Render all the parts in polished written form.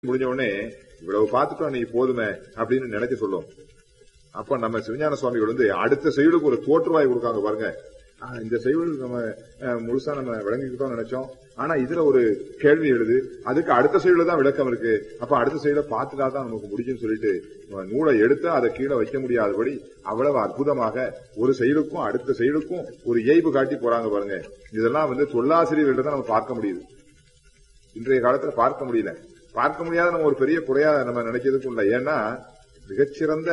முடிஞ்ச உடனே இவ்வளவு பார்த்துட்டோம் நீ போதுமே அப்படின்னு நினைக்க சொல்லும். அப்ப நம்ம சிவஞான சுவாமிகள் அடுத்த செயலுக்கு ஒரு தோற்றுவாய் கொடுக்காங்க பாருங்க. இந்த செயல் நம்ம முழுசா நம்ம விளங்கிக்கிட்டோம் நினைச்சோம். ஆனா இதுல ஒரு கேள்வி எழுது, அதுக்கு அடுத்த செயல தான் விளக்கம் இருக்கு. அப்ப அடுத்த செயலை பார்த்துட்டா தான் நமக்கு முடியும்னு சொல்லிட்டு நூலை எடுத்து அதை கீழே வைக்க முடியாதபடி அவ்வளவு அற்புதமாக ஒரு செயலுக்கும் அடுத்த செயலுக்கும் ஒரு இயல்பு காட்டி போறாங்க பாருங்க. இதெல்லாம் தொல்லாசிரியர்கள்ட்ட தான் நம்ம பார்க்க முடியுது. இன்றைய காலத்துல பார்க்க முடியல. பார்க்க முடியாத நம்ம ஒரு பெரிய குறையா நம்ம நினைக்கிறதுக்கும் இல்லை. ஏன்னா மிகச்சிறந்த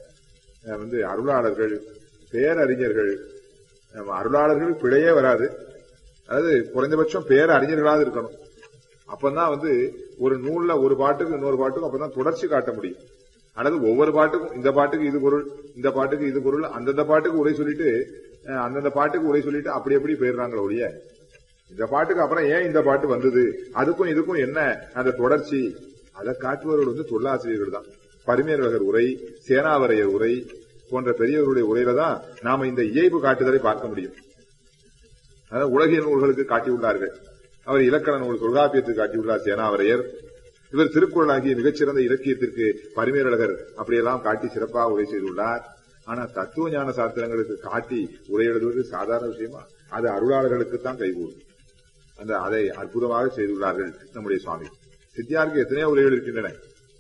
அருளாளர்கள், பேரறிஞர்கள், அருளாளர்கள் பிழையே வராது. அதாவது குறைந்தபட்சம் பேரறிஞர்களாக இருக்கணும். அப்பதான் ஒரு நூல்ல ஒரு பாட்டுக்கு இன்னொரு பாட்டுக்கும் அப்பதான் தொடர்ச்சி காட்ட முடியும். அல்லது ஒவ்வொரு பாட்டுக்கும் இந்த பாட்டுக்கு இது பொருள், இந்த பாட்டுக்கு இது பொருள், அந்தந்த பாட்டுக்கு உரை சொல்லிட்டு அந்தந்த பாட்டுக்கு உரை சொல்லிட்டு அப்படி எப்படி போயிடுறாங்களோ ஒழிய இந்த பாட்டுக்கு அப்புறம் ஏன் இந்த பாட்டு வந்தது, அதுக்கும் இதுக்கும் என்ன அந்த தொடர்ச்சி, அதை காட்டுபவர்கள் தொல்லாசிரியர்கள் தான். பரிமேலழகர் உரை, சேனாவரையர் உரை போன்ற பெரியவர்களுடைய உரையில தான் நாம இந்த இயல்பு காட்டுதலை பார்க்க முடியும். அதாவது உலகிய நூல்களுக்கு காட்டியுள்ளார்கள். அவர் இலக்கண நூல் தொல்காப்பியத்துக்கு காட்டியுள்ளார் சேனாவரையர். இவர் திருக்குறள் ஆகிய மிகச்சிறந்த இலக்கியத்திற்கு பரிமேலழகர் அப்படியெல்லாம் காட்டி சிறப்பாக உரை செய்துள்ளார். ஆனா தத்துவ ஞான சாஸ்திரங்களுக்கு காட்டி உரை எழுதுவது சாதாரண விஷயமா? அது அருளாளர்களுக்கு தான் கைகூடும். அதை அற்புதமாக செய்துள்ளார்கள் நம்முடைய சுவாமி. சித்தியாருக்கு எத்தனையோ உரைகள் இருக்கின்றன.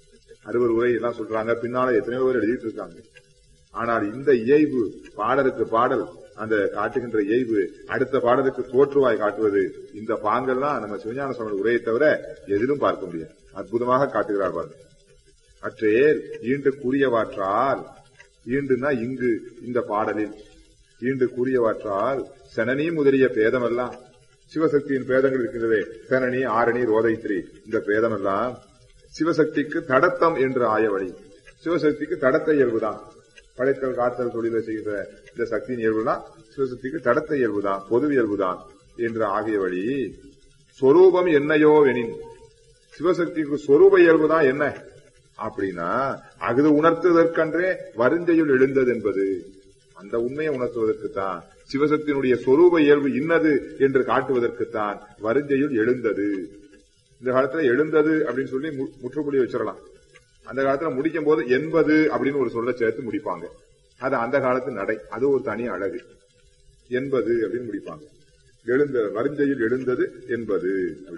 60 உரை எல்லாம் சொல்றாங்க. பின்னால எத்தனையோ பேர் எழுதிட்டு இருக்காங்க. ஆனால் இந்த இயல்பு பாடலுக்கு பாடல் அந்த காட்டுகின்ற இயல்பு அடுத்த பாடலுக்கு தோற்றுவாய் காட்டுவது, இந்த பாங்கெல்லாம் நம்ம சிவஞான சுவாமி உரையை தவிர எதிலும் பார்க்க முடியாது. அற்புதமாக காட்டுகிறார் பாருங்க. அற்றேல் ஈண்டு கூறியவாற்றால், ஈண்டுனா இங்கு இந்த பாடலில் ஈண்டு கூறியவாற்றால் சனனி முதலிய பேதமெல்லாம், சிவசக்தியின் பேதங்கள் இருக்கின்றதே, சனனி, ஆரணி, ரோதைத்ரி, இந்த பேதமெல்லாம் சிவசக்திக்கு தடத்தம் என்று ஆய வழி. சிவசக்திக்கு தடத்த இயல்புதான். படைத்தல் காத்தல் தொழிலை செய்கிற இந்த சக்தியின் இயல்புதான் சிவசக்திக்கு தடத்த இயல்புதான், பொது இயல்புதான் என்று ஆகிய வழி. சொரூபம் என்னையோ எனின், சிவசக்திக்கு சொரூப இயல்புதான் என்ன அப்படின்னா அகுது உணர்த்துவதற்கன்றே வருஞ்செயுள் எழுந்தது என்பது. அந்த உண்மையை உணர்த்துவதற்குத்தான், சிவசக்தியினுடைய சொரூப இயல்பு இன்னது என்று காட்டுவதற்குத்தான் வருஞ்செயுள் எழுந்தது. இந்த காலத்துல எழுந்தது அப்படின்னு சொல்லி முற்றுப்புள்ளி வச்சிடலாம். அந்த காலத்துல முடிக்கும் போது என்பது அப்படின்னு ஒரு சொல்ல சேர்த்து முடிப்பாங்க. அது அந்த காலத்து நடை, அது ஒரு தனி அழகு. என்பது அப்படின்னு முடிப்பாங்க. எழுந்த வருஞ்செயுள் எழுந்தது என்பது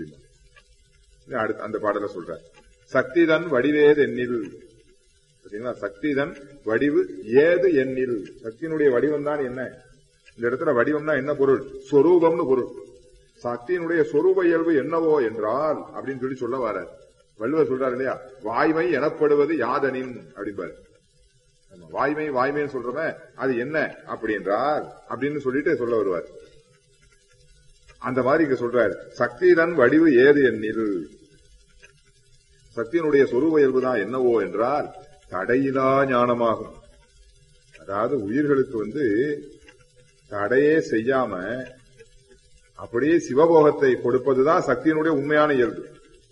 அப்படின்னு அடுத்து அந்த பாடல சொல்ற. சக்திதன் வடிவேது எண்ணில், சக்திதன் வடிவு ஏது எண்ணில், சக்தியினுடைய வடிவம் தான் என்ன? இந்த இடத்துல வடிவம்னா என்ன பொருள்? சொரூபம்னு பொருள். சக்தியினுடைய சொரூப இயல்பு என்னவோ என்றால் அப்படின்னு சொல்லி சொல்ல வர வள்ளுவர் சொல்றாரு இல்லையா, வாய்மை எனப்படுவது யாதனின் அப்படின்பாரு. வாய்மை வாய்மைன்னு சொல்றவ அது என்ன அப்படி என்றால் அப்படின்னு சொல்லிட்டு சொல்ல வருவார். அந்த மாதிரி இங்க சொல்றாரு, சக்திதன் வடிவு ஏது எண்ணில், சக்தியினுடைய சொரூப இயல்புதான் என்னவோ என்றால் தடையிலா ஞானமாகும். அதாவது உயிர்களுக்கு தடையே செய்யாம அப்படியே சிவபோகத்தை கொடுப்பதுதான் சக்தியினுடைய உண்மையான இயல்பு.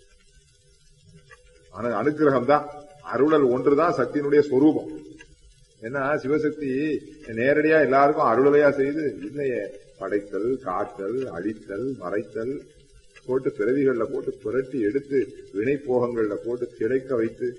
அனுக்கிரகம் தான், அருளல் ஒன்றுதான் சக்தியினுடைய சொரூபம். ஏன்னா சிவசக்தி நேரடியா எல்லாருக்கும் அருளலையா செய்து இல்லையே, படைத்தல், காத்தல், அழித்தல், மறைத்தல் போட்டு பிறவிகள்ல போட்டு புரட்டி எடுத்து வினை போகங்கள்ல போட்டு கிடைக்க வைத்து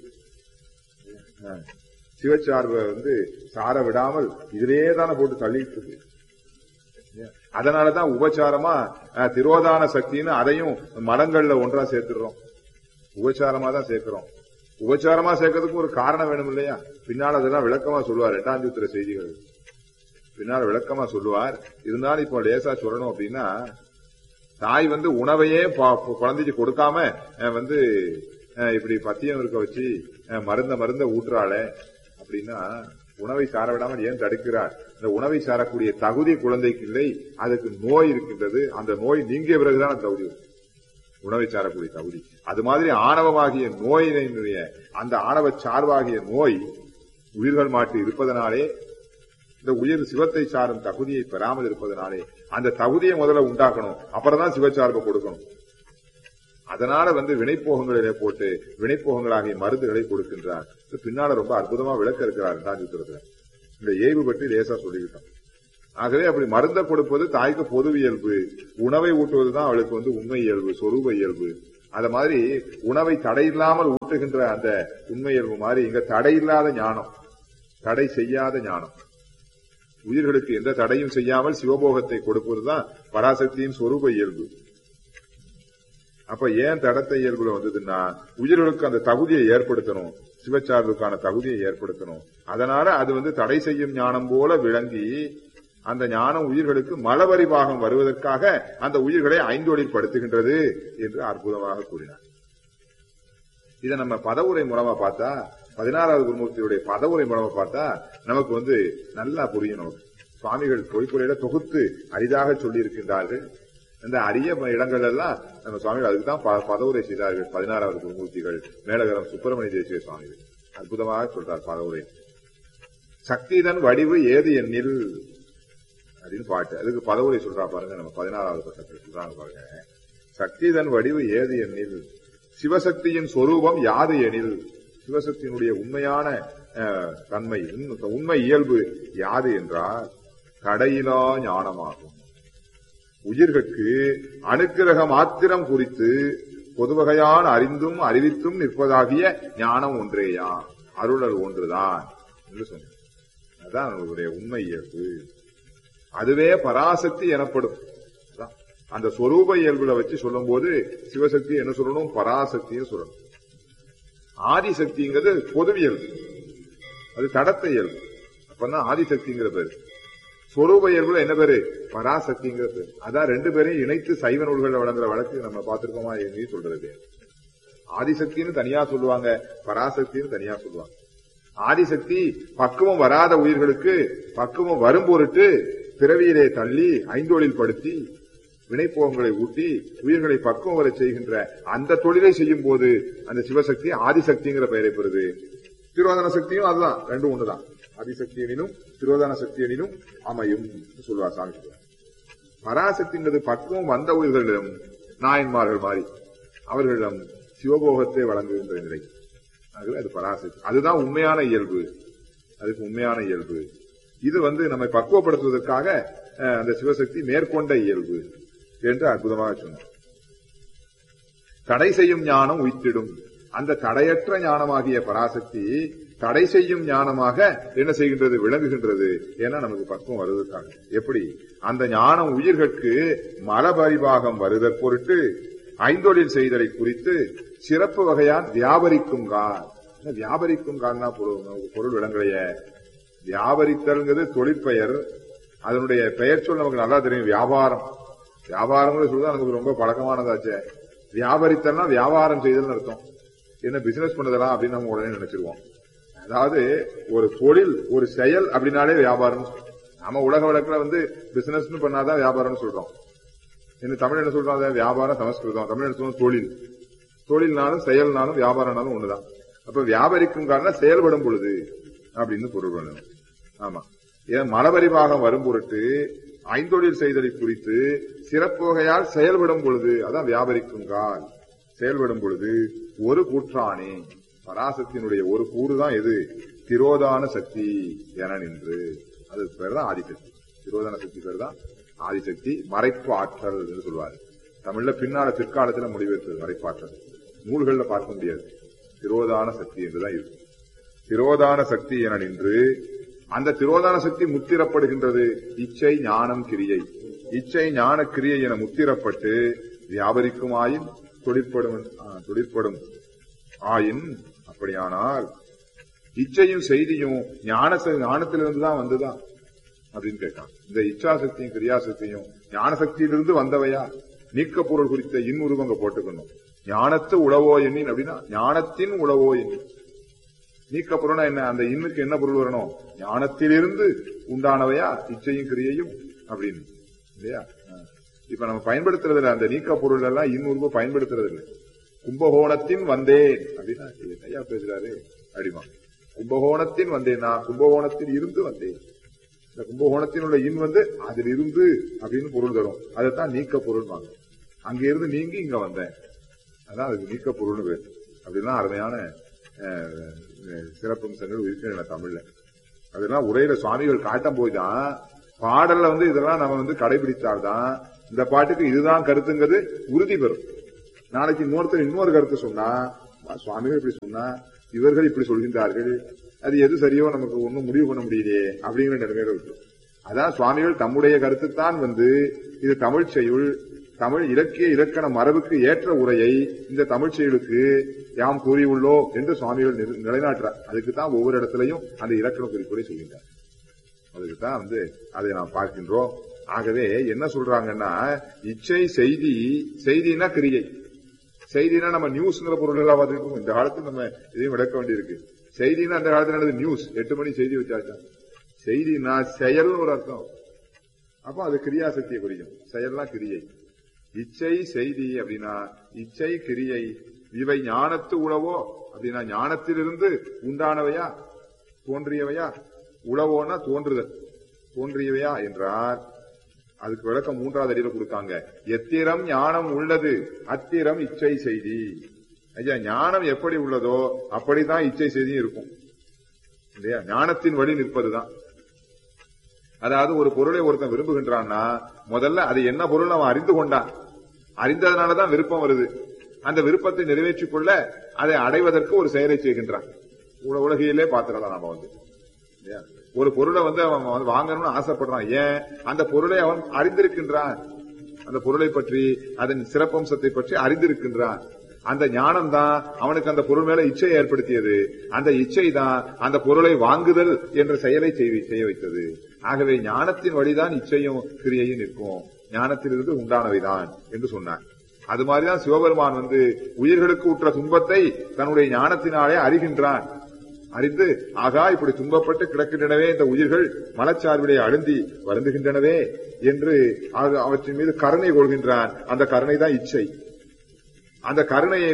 சிவச்சார்பை சார விடாமல் இதிலே தானே போட்டு தள்ளிட்டு இருக்கு. அதனாலதான் உபச்சாரமா திரோதான சக்தின்னு அதையும் மடங்கள்ல ஒன்றா சேர்த்துடுறோம். உபச்சாரமா தான் சேர்க்கிறோம். உபச்சாரமா சேர்க்கறதுக்கு ஒரு காரணம் வேணும் இல்லையா? பின்னால் அதெல்லாம் விளக்கமா சொல்லுவார். 8ஆம் சூத்திர செய்திகள் பின்னால் விளக்கமா சொல்லுவார். இருந்தாலும் இப்போ லேசா சொல்லணும் அப்படின்னா, தாய் உணவையே குழந்தைக்கு கொடுக்காம இப்படி பத்தியம் இருக்க வச்சு மருந்த ஊட்டுறாளே அப்படின்னா உணவை சார விடாமல் ஏன் தடுக்கிறார்? இந்த உணவை சாரக்கூடிய தகுதி குழந்தைக்கு இல்லை, அதுக்கு நோய் இருக்கின்றது. அந்த நோய் நீங்கிய பிறகுதான் அந்த தகுதி, உணவை சாரக்கூடிய தகுதி. அது மாதிரி ஆணவமாகிய நோயினுடைய அந்த ஆணவ சார்பாகிய நோய் உயிர்கள் மாற்றி இருப்பதனாலே, இந்த உயிர் சிவத்தை சாரும் தகுதியை பெறாமல் இருப்பதனாலே அந்த தகுதியை முதல்ல உண்டாக்கணும், அப்புறம் தான் சிவச்சார்பை கொடுக்கணும். அதனால வினைப்போகங்களிலே போட்டு வினைப்போகங்களாகிய மருந்துகளை கொடுக்கின்றார். பின்னால ரொம்ப அற்புதமா விளக்க இருக்கிறார் 2ஆம் சூத்திரத்துல. இந்த ஏய்வு பற்றி லேசா சொல்லிவிட்டோம். ஆகவே அப்படி மருந்த கொடுப்பது தாய்க்கு பொது இயல்பு, உணவை ஊட்டுவதுதான் அவளுக்கு உண்மை இயல்பு, சொரூப இயல்பு. அத மாதிரி உணவை தடையில்லாமல் ஊட்டுகின்ற அந்த உண்மையியல்பு மாதிரி இங்க தடையில்லாத ஞானம், தடை செய்யாத ஞானம், உயிர்களுக்கு எந்த தடையும் செய்யாமல் சிவபோகத்தை கொடுப்பதுதான் பராசக்தியின் சொரூப இயல்பு. அப்ப ஏன் தடத்த இயல்புல வந்ததுன்னா உயிர்களுக்கு அந்த தகுதியை ஏற்படுத்தணும், சிவச்சார்புக்கான தகுதியை ஏற்படுத்தணும். அதனால அது தடை செய்யும் ஞானம் போல விளங்கி அந்த ஞானம் உயிர்களுக்கு மலபரிபாகம் வருவதற்காக அந்த உயிர்களை ஐந்தொழில் படுத்துகின்றது என்று அற்புதமாக கூறினார். இதை நம்ம பதவுரை மூலமா பார்த்தா, 16வது குருமூர்த்தியுடைய பதவுரை மூலமா பார்த்தா நமக்கு நல்லா புரியும். நமக்கு சுவாமிகள் பொய்ப்புரையில தொகுத்து அரிதாக சொல்லி இருக்கின்றார்கள். இந்த அரிய இடங்கள் எல்லாம் நம்ம சுவாமிகள் அதுக்குதான் பதவுரை செய்தார்கள். 16வது குருமூர்த்திகள் மேலகரம் சுப்பிரமணிய தேசிய சுவாமிகள் அற்புதமாக சொல்றார் பதவுரை. சக்திதன் வடிவு ஏது எண்ணில் அப்படின்னு பாட்டு, அதுக்கு பதவுரை சொல்றா பாருங்க. நம்ம 16வது பக்கத்தில் சொல்றாங்க பாருங்க. சக்திதன் வடிவு ஏது எண்ணில் சிவசக்தியின் சொரூபம் யாது எனில், சிவசக்தியினுடைய உண்மையான தன்மை, உண்மை இயல்பு யாது என்றால் தடையிலா ஞானமாகும். உயிர்களுக்கு அனுக்கிரக மாத்திரம் குறித்து பொதுவகையான அறிந்தும் அறிவித்தும் நிற்பதாகிய ஞானம் ஒன்றேயா, அருளல் ஒன்றுதான் என்று சொன்ன. அதுதான் நம்மளுடைய உண்மை இயல்பு. அதுவே பராசக்தி எனப்படும். அந்த சொரூப இயல்புல வச்சு சொல்லும் போது சிவசக்தி என்ன சொல்லணும், பராசக்தின்னு சொல்லணும். ஆதிசக்திங்கிறது பொதுவியல்பு, அது தடத்த இயல்பு. அப்பதான் ஆதிசக்திங்கிற பேரு. சொரூப இயல்புல என்ன பேரு, பராசக்திங்கிற பேரு. அதான் ரெண்டு பேரையும் இணைத்து சைவ நூல்கள் வழங்குற வழக்கு நம்ம பார்த்திருக்கோமா என்று சொல்றது. ஆதிசக்தின்னு தனியா சொல்லுவாங்க, பராசக்தின்னு தனியா சொல்லுவாங்க. ஆதிசக்தி பக்குவம் வராத உயிர்களுக்கு பக்குவம் வரும் பொருட்டு பிறவியிலே தள்ளி ஐந்தொழில் படுத்தி வினைப்போகங்களை ஊட்டி உயிர்களை பக்குவம் வர செய்கின்ற அந்த தொழிலை செய்யும் போது அந்த சிவசக்தி ஆதிசக்திங்கிற பெயரை பெறுது. திரோதான சக்தியும் அதுதான், ரெண்டும் ஒண்ணுதான். ஆதிசக்தி எனினும் திரோதான சக்தி எனினும் அமையும் சொல்லுவார் சாமி. பராசக்திங்கிறது பக்குவம் வந்த உயிர்களிடம் நாயன்மார்கள் மாறி அவர்களிடம் சிவபோகத்தை வழங்குகின்ற நிலை, அது பராசக்தி. அதுதான் உண்மையான இயல்பு, அதுக்கு உண்மையான இயல்பு. இது நம்மை பக்குவப்படுத்துவதற்காக அந்த சிவசக்தி மேற்கொண்ட இயல்பு என்று அற்புதமாக சொன்னார். தடை செய்யும் ஞானம் உய்த்திடும். அந்த தடையற்ற ஞானமாகிய பராசக்தி தடை செய்யும் ஞானமாக என்ன செய்கின்றது, விளங்குகின்றது. ஏன்னா நமக்கு பக்குவம் வருவதற்காக. எப்படி அந்த ஞானம் உயிர்களுக்கு மலபரிபாகம் வருதற் பொருட்டு ஐந்தொழில் செய்தலை குறித்து சிறப்பு வகையால் வியாபரிக்கும் கால். வியாபரிக்கும் கால்னா பொருள் விளங்கலைய. வியாபரித்தல்ங்கிறது தொழிற்பெயர், அதனுடைய பெயர் சொல் நமக்கு நல்லா தெரியும். வியாபாரம், வியாபாரம் சொல்லுதான் நமக்கு ரொம்ப பழக்கமானதாச்சே. வியாபரித்தல்னா வியாபாரம் செய்தல் அர்த்தம். என்ன பிசினஸ் பண்ணதெல்லாம் அப்படின்னு நம்ம உடனே நினைச்சிருவோம். அதாவது ஒரு தொழில் ஒரு செயல் அப்படின்னாலே வியாபாரம். நம்ம உலக வழக்குல பிசினஸ் பண்ணாதான் வியாபாரம் சொல்றோம். இந்த தமிழ் என்ன சொல்றோம், வியாபாரம் சமஸ்கிருதம். தமிழ் என்ன சொல்றோம், தொழில். தொழில்னாலும் செயல்னாலும் வியாபாரம்னாலும் ஒண்ணுதான். அப்ப வியாபாரிக்கும் காரணம் செயல்படும் பொழுது அப்படின்னு பொருள் பண்ணணும். ஆமா, ஏன் மலபரிபாகம் வரும் பொருட்டு ஐந்தொழில் செய்தலை குறித்து சிறப்பு வகையால் செயல்படும் பொழுது, அதான் வியாபாரிக்கும் கால். செயல்படும் பொழுது ஒரு கூற்றானே, பராசக்தியினுடைய ஒரு கூறுதான் எது, திரோதான சக்தி என நின்று. அது பேர் தான் ஆதிசக்தி. திரோதான சக்தி பேர் தான் ஆதிசக்தி. மறைப்பு ஆற்றல் என்று சொல்வாரு. தமிழ்ல பின்னால பிற்காலத்துல முடிவெடுத்தது மறைப்பாற்றல். நூல்கள்ல பார்க்க முடியாது. திரோதான சக்தி என்றுதான் இருக்கு. திரோதான சக்தி என நின்று அந்த திரோதான சக்தி முத்திரப்படுகின்றது. இச்சை ஞானம் கிரியை, இச்சை ஞான கிரியை என முத்திரப்பட்டு வியாபரிக்குமாயின் தொழிற்படும் ஆயின். அப்படியானால் இச்சையும் செய்தியும் ஞானத்திலிருந்துதான் வந்துதான் அப்படின்னு கேட்டான். இந்த இச்சாசக்தியும் கிரியாசக்தியும் ஞானசக்தியிலிருந்து வந்தவையா? நீக்க பொருள் குறித்த இன்னுருவங்க போட்டுக்கணும். ஞானத்து உளவோ எண்ணின் அப்படின்னா ஞானத்தின் உளவோ எண்ணின். நீக்க பொருள்னா என்ன, அந்த இன்னுக்கு என்ன பொருள் வரணும், ஞானத்திலிருந்து உண்டானவையா இச்சையும் கிரியையும் அப்படின்னு இல்லையா? இப்ப நம்ம பயன்படுத்துறதுல அந்த நீக்க பொருள் எல்லாம் இன்னுருவ பயன்படுத்துறது இல்லை. கும்பகோணத்தின் வந்தேன் அப்படின்னா ஐயா பேசுறாரு அப்படிமா. கும்பகோணத்தின் வந்தேன், நான் கும்பகோணத்தில் இருந்து வந்தேன். இந்த கும்பகோணத்தின் உள்ள இன் அதில் இருந்து அப்படின்னு பொருள் தரும். அதைத்தான் நீக்க பொருள் வாங்க. அங்க இருந்து நீங்கி இங்க வந்தேன், அதான் அதுக்கு நீக்க பொருள்னு பேர். அப்படிலாம் அருமையான சிறப்பம்சங்கள் இருக்கின்றன தமிழ்ல. அதெல்லாம் உரையில சுவாமிகள் காட்டும் போய்தான் பாடல்ல இதெல்லாம் நம்ம கடைபிடித்தால்தான் இந்த பாட்டுக்கு இதுதான் கருத்துங்கிறது உறுதி பெறும். நாளைக்கு இன்னொருத்தர் இன்னொரு கருத்து சொன்னா, சுவாமிகள் இப்படி சொன்னா, இவர்கள் இப்படி சொல்கின்றார்கள், அது எது சரியோ நமக்கு ஒன்னும் முடிவு பண்ண முடியலையே அப்படிங்கிற நிலைமையில இருக்கு. அதான் சுவாமிகள் தம்முடைய கருத்துத்தான் இது தமிழ் செய்யுள், தமிழ் இலக்கிய இலக்கண மரபுக்கு ஏற்ற உரையை இந்த தமிழ் செயலுக்கு யாம் கூறியுள்ளோம் என்று சுவாமிகள் நிலைநாட்டுறார். அதுக்குத்தான் ஒவ்வொரு இடத்திலையும் அந்த இலக்கண குறிப்புரை சொல்கின்றார். அதுக்குத்தான் அதை நாம் பார்க்கின்றோம். ஆகவே என்ன சொல்றாங்கன்னா, இச்சை செய்தி, செய்தினா கிரியை, செய்தினா நம்ம நியூஸ்ங்கிற பொருள் எல்லாம் பார்த்துக்கிட்டோம். இந்த காலத்துல நம்ம இதையும் விளக்க வேண்டியிருக்கு. செய்தினா அந்த காலத்துல நியூஸ் 8 மணி செய்தி வச்சாச்சா. செய்தினா செயல்னு ஒரு அர்த்தம். அப்ப அது கிரியாசக்தியை குறிக்கும். செயல்னா கிரியை. இச்சை செய்தி அப்படின்னா இச்சை கிரியை இவை ஞானத்து உளவோ அப்படின்னா ஞானத்திலிருந்து உண்டானவையா, தோன்றியவையா, உளவோன்னா தோன்றுதல், தோன்றியவையா என்றால் அதுக்கு விளக்கம் 3வது அடியில கொடுத்தாங்க. எத்திரம் ஞானம் உள்ளது அத்திரம் இச்சை செய்தி. ஐயா, ஞானம் எப்படி உள்ளதோ அப்படித்தான் இச்சை செய்தியும் இருக்கும் இல்லையா? ஞானத்தின் வழி நிற்பதுதான். அதாவது ஒரு பொருளை ஒருத்தன் விரும்புகின்றான்னா முதல்ல அது என்ன பொருள் அவன் அறிந்து கொண்டான், அறிந்ததனாலதான் விருப்பம் வருது. அந்த விருப்பத்தை நிறைவேற்றிக் கொள்ள அதை அடைவதற்கு ஒரு செயலை செய்கின்றான். உலகிலே பாத்துக்கலாம். நாம ஒரு பொருளை அவன் வாங்கணும்னு ஆசைப்படுறான். ஏன்? அந்த பொருளை அவன் அறிந்திருக்கின்றான், அந்த பொருளை பற்றி அதன் சிறப்பம்சத்தை பற்றி அறிந்திருக்கின்றான். அந்த ஞானம் தான் அவனுக்கு அந்த பொருள் மேல இச்சையை ஏற்படுத்தியது. அந்த இச்சை தான் அந்த பொருளை வாங்குதல் என்ற செயலை செய்ய வைத்தது. ஆகவே ஞானத்தின் வழிதான் இச்சையும் கிரியையும் நிற்கும், ஞானத்திலிருந்து உண்டானவைதான் என்று சொன்னார். அது மாதிரிதான் சிவபெருமான் உயிர்களுக்கு உற்ற துன்பத்தை தன்னுடைய ஞானத்தினாலே அறிகின்றான். அறிந்து ஆகா இப்படி துன்பப்பட்டு கிடக்கின்றனவே இந்த உயிர்கள் மனச்சார்பிலே அழுந்தி வருந்துகின்றனவே என்று அவற்றின் மீது கருணை கொள்கின்றான். அந்த கருணை தான் இச்சை. அந்த கருணையை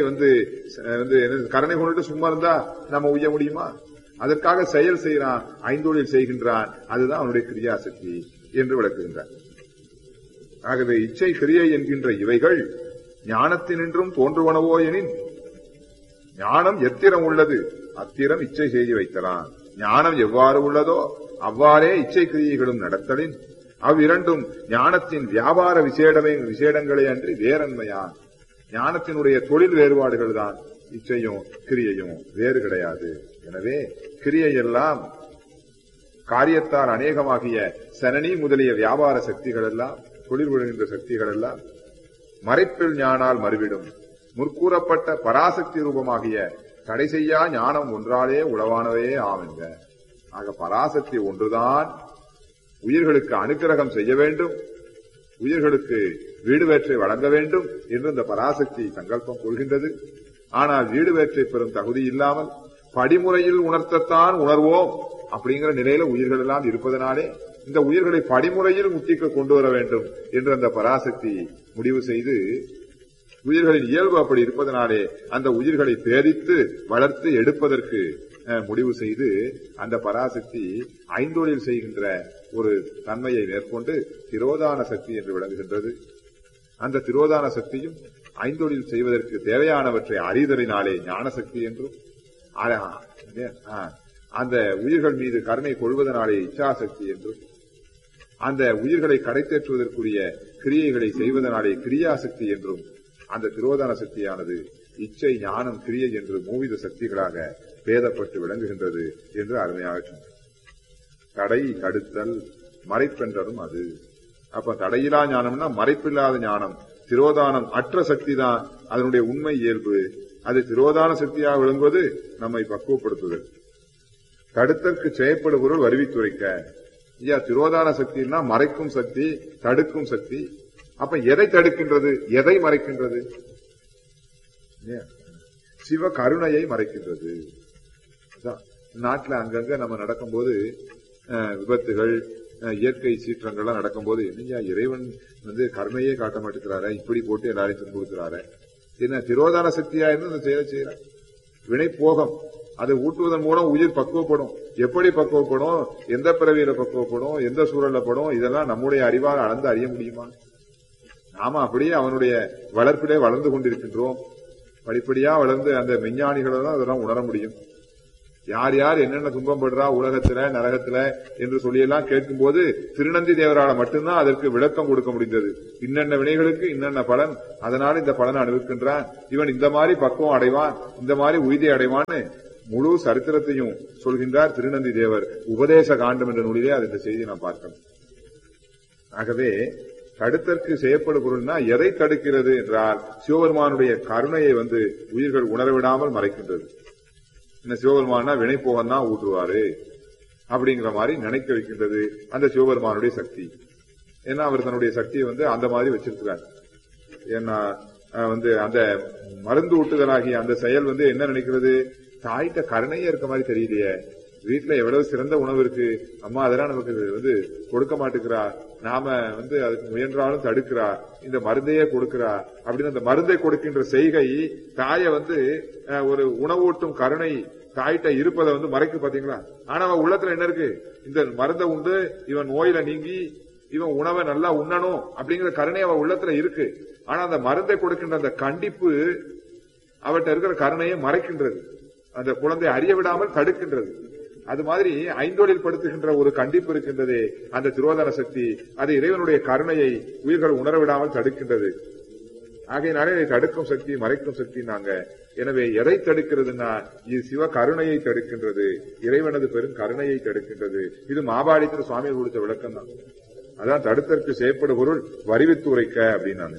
கருணை கொண்டுட்டு சும்மா இருந்தா நம்ம உய்ய முடியுமா? அதற்காக செயல் செய்யறான், ஐந்தொழில் செய்கின்றான். அதுதான் அவனுடைய கிரியாசக்தி என்று விளக்குகின்றான். ஆகவே இச்சை கிரியை என்கின்ற இவைகள் ஞானத்தினின்றும் தோன்றுவனவோ எனின் ஞானம் எத்திரம் உள்ளது அத்திரம் இச்சை செய்தி வைத்தலாம். ஞானம் எவ்வாறு உள்ளதோ அவ்வாறே இச்சை கிரியைகளும் நடத்தலின் அவ்விரண்டும் ஞானத்தின் வியாபார விசேடங்களே அன்றி வேறன்மையான். ஞானத்தினுடைய தொழில் வேறுபாடுகள் தான் இச்சையும் கிரியையும், வேறு கிடையாது. எனவே கிரியையெல்லாம் காரியத்தார் அநேகமாகிய சனனி முதலிய வியாபார சக்திகள் எல்லாம், தொழில் விழுகின்ற சக்திகள் எல்லாம் மறைப்பில் ஞானால் மறுவிடும். முற்கூறப்பட்ட பராசக்தி ரூபமாகிய தடை செய்யா ஞானம் ஒன்றாலே உளவானவே ஆமென்க. ஆக பராசக்தி ஒன்றுதான் உயிர்களுக்கு அனுக்கிரகம் செய்ய வேண்டும், உயிர்களுக்கு வீடு வேற்றை வழங்க வேண்டும் என்று இந்த பராசக்தி சங்கல்பம் கொள்கின்றது. ஆனால் வீடு வேற்றை பெறும் தகுதி இல்லாமல் படிமுறையில் உணர்த்தத்தான் உணர்வோம் அப்படிங்கிற நிலையில உயிர்கள் எல்லாம் இருப்பதனாலே இந்த உயிர்களை படிமுறையில் முத்திக்க கொண்டு வர வேண்டும் என்று அந்த பராசக்தி முடிவு செய்து, உயிர்களின் இயல்பு அப்படி இருப்பதனாலே அந்த உயிர்களை பேரித்து வளர்த்து எடுப்பதற்கு முடிவு செய்து அந்த பராசக்தி ஐந்தொழில் செய்கின்ற ஒரு தன்மையை மேற்கொண்டு திரோதான சக்தி என்று விளங்குகின்றது. அந்த திரோதான சக்தியும் ஐந்தொழில் செய்வதற்கு தேவையானவற்றை அறிதலினாலே ஞான சக்தி என்றும், அந்த உயிர்கள் மீது கருணை கொள்வதனாலே இச்சாசக்தி என்றும், அந்த உயிர்களை கடைத்தேற்றுவதற்குரிய கிரியைகளை செய்வதனாலே கிரியாசக்தி என்றும், அந்த திரோதான சக்தியானது இச்சை ஞானம் கிரியை என்று மூவித சக்திகளாக பேதப்பட்டு விளங்குகின்றது என்று அருமையாக சொன்னார். தடை தடுத்தல் மறைப்பென்றதும் அது. அப்ப தடையிலா ஞானம்னா மறைப்பில்லாத ஞானம், திரோதானம் அற்ற சக்தி தான் அதனுடைய உண்மை இயல்பு. அது திரோதான சக்தியாக விளங்குவது நம்மை பக்குவப்படுத்துதல். தடுத்தற்கு செயற்படுபொருள் வருவித்துரைக்க. ஐயா, திரோதான சக்தினா மறைக்கும் சக்தி, தடுக்கும் சக்தி. அப்ப எதை தடுக்கின்றது, எதை மறைக்கின்றது? சிவ கருணையை மறைக்கின்றது. நாட்டில் அங்கங்க நம்ம நடக்கும்போது விபத்துகள், இயற்கை சீற்றங்கள்லாம் நடக்கும்போது, என்னையா இறைவன் கருணையே காட்ட மாட்டேங்கிறார, இப்படி போட்டு எல்லாரையும் துன்புறுத்துறாரு. என்ன திரோதான சக்தியா இருந்து அந்த செயலை செய்யறார். வினை போகம் அதை ஊட்டுவதன் மூலம் உயிர் பக்குவப்படும். எப்படி பக்குவப்படும், எந்த பிறவியில பக்குவப்படும், எந்த சூழல்ல படும், இதெல்லாம் நம்முடைய அறிவால் அளந்து அறிய முடியுமா? நாம அப்படியே அவனுடைய வளர்ப்பிலே வளர்ந்து கொண்டிருக்கின்றோம். படிப்படியா வளர்ந்து அந்த விஞ்ஞானிகளை தான் அதெல்லாம் உணர முடியும். யார் யார் என்னென்ன துன்பம் படுறா உலகத்துல நரகத்துல என்று சொல்லியெல்லாம் கேட்கும் போது திருநந்தி தேவரால மட்டும்தான் அதற்கு விளக்கம் கொடுக்க முடிந்தது. இன்னென்ன வினைகளுக்கு இன்னென்ன பலன், அதனால இந்த பலனை அனுபவிக்கின்றான், இவன் இந்த மாதிரி பக்குவம் அடைவான், இந்த மாதிரி உய்தி அடைவான்னு முழு சரித்திரத்தையும் சொல்கின்றார் திருநந்தி தேவர். உபதேச காண்டம் என்ற நூலிலே அது இந்த செய்தி நாம் பார்க்கணும். ஆகவே தடுத்தற்கு செய்யப்படும் பொருள்னா எதை தடுக்கிறது என்றால் சிவபெருமானுடைய கருணையை உயிர்கள் உணரவிடாமல் மறைக்கின்றது. இந்த சிவபெருமானா வினை போகத்தான் ஊற்றுவாரு அப்படிங்கிற மாதிரி நினைக்க வைக்கின்றது அந்த சிவபெருமானுடைய சக்தி. ஏன்னா அவர் தன்னுடைய சக்தியை அந்த மாதிரி வச்சிருக்கிறார். ஏன்னா அந்த மருந்து ஊட்டுதலாகிய அந்த செயல் என்ன நினைக்கிறது, தாய்கிட்ட கருணையே இருக்க மாதிரி தெரியலையே, வீட்டுல எவ்வளவு சிறந்த உணவு இருக்கு, அம்மா அதெல்லாம் நமக்கு கொடுக்க மாட்டேங்கிறா, நாம அதுக்கு முயன்றாலும் தடுக்கிறா, இந்த மருந்தையே கொடுக்கிறா அப்படின்னு அந்த மருந்தை கொடுக்கின்ற செய்கை தாய ஒரு உணவூட்டும் கருணை தாய்கிட்ட இருப்பதை மறைக்கு பாத்தீங்களா. ஆனா அவன் உள்ளத்துல என்ன இருக்கு, இந்த மருந்தை உண்டு இவன் நோயில நீங்கி இவன் உணவை நல்லா உண்ணணும் அப்படிங்கிற கருணை அவன் உள்ளத்துல இருக்கு. ஆனா அந்த மருந்தை கொடுக்கின்ற அந்த கண்டிப்பு அவர்கிட்ட இருக்கிற கருணையை மறைக்கின்றது, அந்த குழந்தை அறிய விடாமல் தடுக்கின்றது. அது மாதிரி ஐந்தொழில் படுத்துகின்ற ஒரு கண்டிப்பு இருக்கின்றதே அந்த திரோதான சக்தி, அது இறைவனுடைய கருணையை உயிர்கள் உணரவிடாமல் தடுக்கின்றது. ஆகையினாலே இதை தடுக்கும் சக்தி மறைக்கும் சக்தி நாங்க. எனவே எதை தடுக்கிறதுனா இது சிவ கருணையை தடுக்கின்றது, இறைவனது பெரும் கருணையை தடுக்கின்றது. இது மாபாடியத்தில் சுவாமிகள் கொடுத்த விளக்கம் தான். அதான் தடுத்தற்கு செய்யப்படும் பொருள் வரிவித்து உரைக்க அப்படின்னு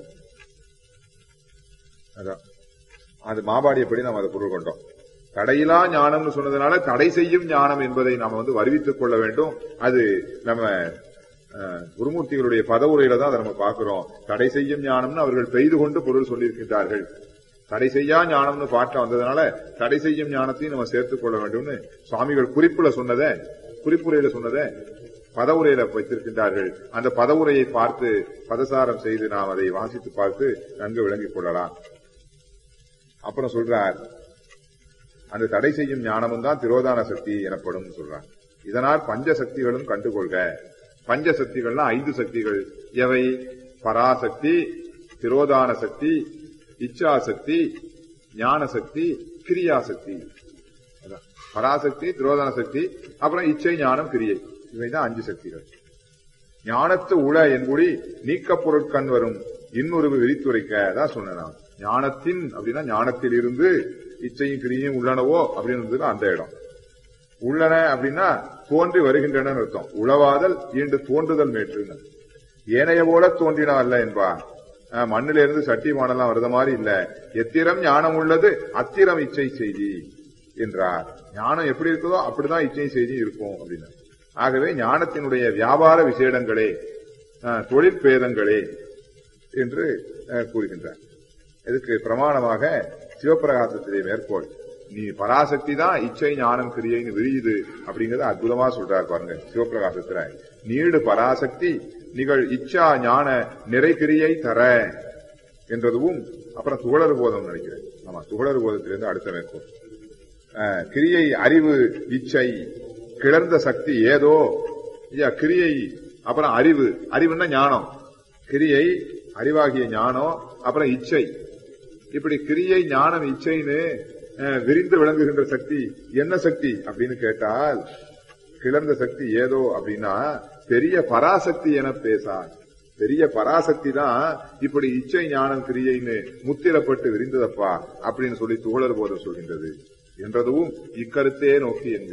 அதான் அது மாபாடியப்படி நாம் அதை பொருள் கொண்டோம். தடையிலா ஞானம்னு சொன்னதுனால தடை செய்யும் ஞானம் என்பதை நாம வரிவித்துக் கொள்ள வேண்டும். அது நம்ம குருமூர்த்திகளுடைய பதவுரையில தான் அதை நம்ம பார்க்கிறோம். தடை செய்யும் ஞானம்னு அவர்கள் பெய்து கொண்டு பொருள் சொல்லியிருக்கின்றார்கள். தடை செய்யா ஞானம்னு பாட்டம் வந்ததுனால தடை செய்யும் ஞானத்தையும் நம்ம சேர்த்துக் கொள்ள வேண்டும்னு சுவாமிகள் குறிப்புரையில சொன்னதை பதவுரையில வைத்திருக்கின்றார்கள். அந்த பதவுரையை பார்த்து பதசாரம் செய்து நாம் அதை வாசித்து பார்த்து நன்கு விளங்கிக் கொள்ளலாம். அப்புறம் சொல்றார், அந்த தடை செய்யும் ஞானமும் தான் திரோதான சக்தி எனப்படும் சொல்றார். இதனால் பஞ்சசக்திகளும் கண்டுகொள்க. பஞ்சசக்திகள்னா 5 சக்திகள். எவை? பராசக்தி, திரோதான சக்தி, இச்சாசக்தி, ஞான சக்தி, கிரியாசக்தி. பராசக்தி, திரோதான சக்தி, அப்புறம் இச்சை, ஞானம், கிரியை. இவைதான் 5 சக்திகள். ஞானத்து உள என்பொழி நீக்க பொருட்கண் வரும் இன்னொரு விரித்துரைக்க தான் சொன்னேன். ஞானத்தின் அப்படின்னா ஞானத்தில் இருந்து இச்சையும் கிரியும் உள்ளனவோ அப்படின்னு அந்த இடம். உள்ளன அப்படின்னா தோன்றி வருகின்றன அர்த்தம். உளவாதல் ஈண்டு தோன்றுதல் மேற்று. ஏனைய போல தோன்றினா அல்ல என்பார். மண்ணில இருந்து சட்டி மாடலாம் வருத மாதிரி இல்ல. எத்திரம் ஞானம் உள்ளது அத்திரம் இச்சை செய்தி என்றார். ஞானம் எப்படி இருக்குதோ அப்படிதான் இச்சை செய்தி இருக்கும் அப்படின்னு. ஆகவே ஞானத்தினுடைய வியாபார விசேடங்களே தொழிற்பேதங்களே என்று கூறுகின்றார். இதுக்கு பிரமாணமாக சிவப்பிரகாசத்திலே மேற்கோள், நீ பராசக்தி தான் இச்சை ஞானம் கிரியைன்னு விரியுது அப்படிங்கறத அற்புதமா சொல்றாரு பாருங்க சிவப்பிரகாசத்துல. நீடு பராசக்தி நிகழ் இச்சா ஞான நிறை கிரியை தர என்றதும் அப்புறம் துகளறு போதம் நினைக்கிறேன். ஆமா, துகளறு போதத்திலிருந்து அடுத்த மேற்கோள். கிரியை அறிவு இச்சை கிளர்ந்த சக்தி ஏதோ கிரியை, அப்புறம் அறிவு, அறிவுன்னா ஞானம், கிரியை அறிவாகிய ஞானம், அப்புறம் இச்சை. இப்படி கிரியை ஞானம் இச்சைன்னு விரிந்து விளங்குகின்ற சக்தி என்ன சக்தி அப்படின்னு கேட்டால், கிளர்ந்த சக்தி ஏதோ அப்படின்னா பெரிய பராசக்தி என பேசார். பெரிய பராசக்தி தான் இப்படி இச்சை ஞானம் கிரியைன்னு முத்திரப்பட்டு விரிந்ததப்பா அப்படின்னு சொல்லி துகளர் போத சொல்கின்றது என்றதும் இக்கருத்தே நோக்கி என்க.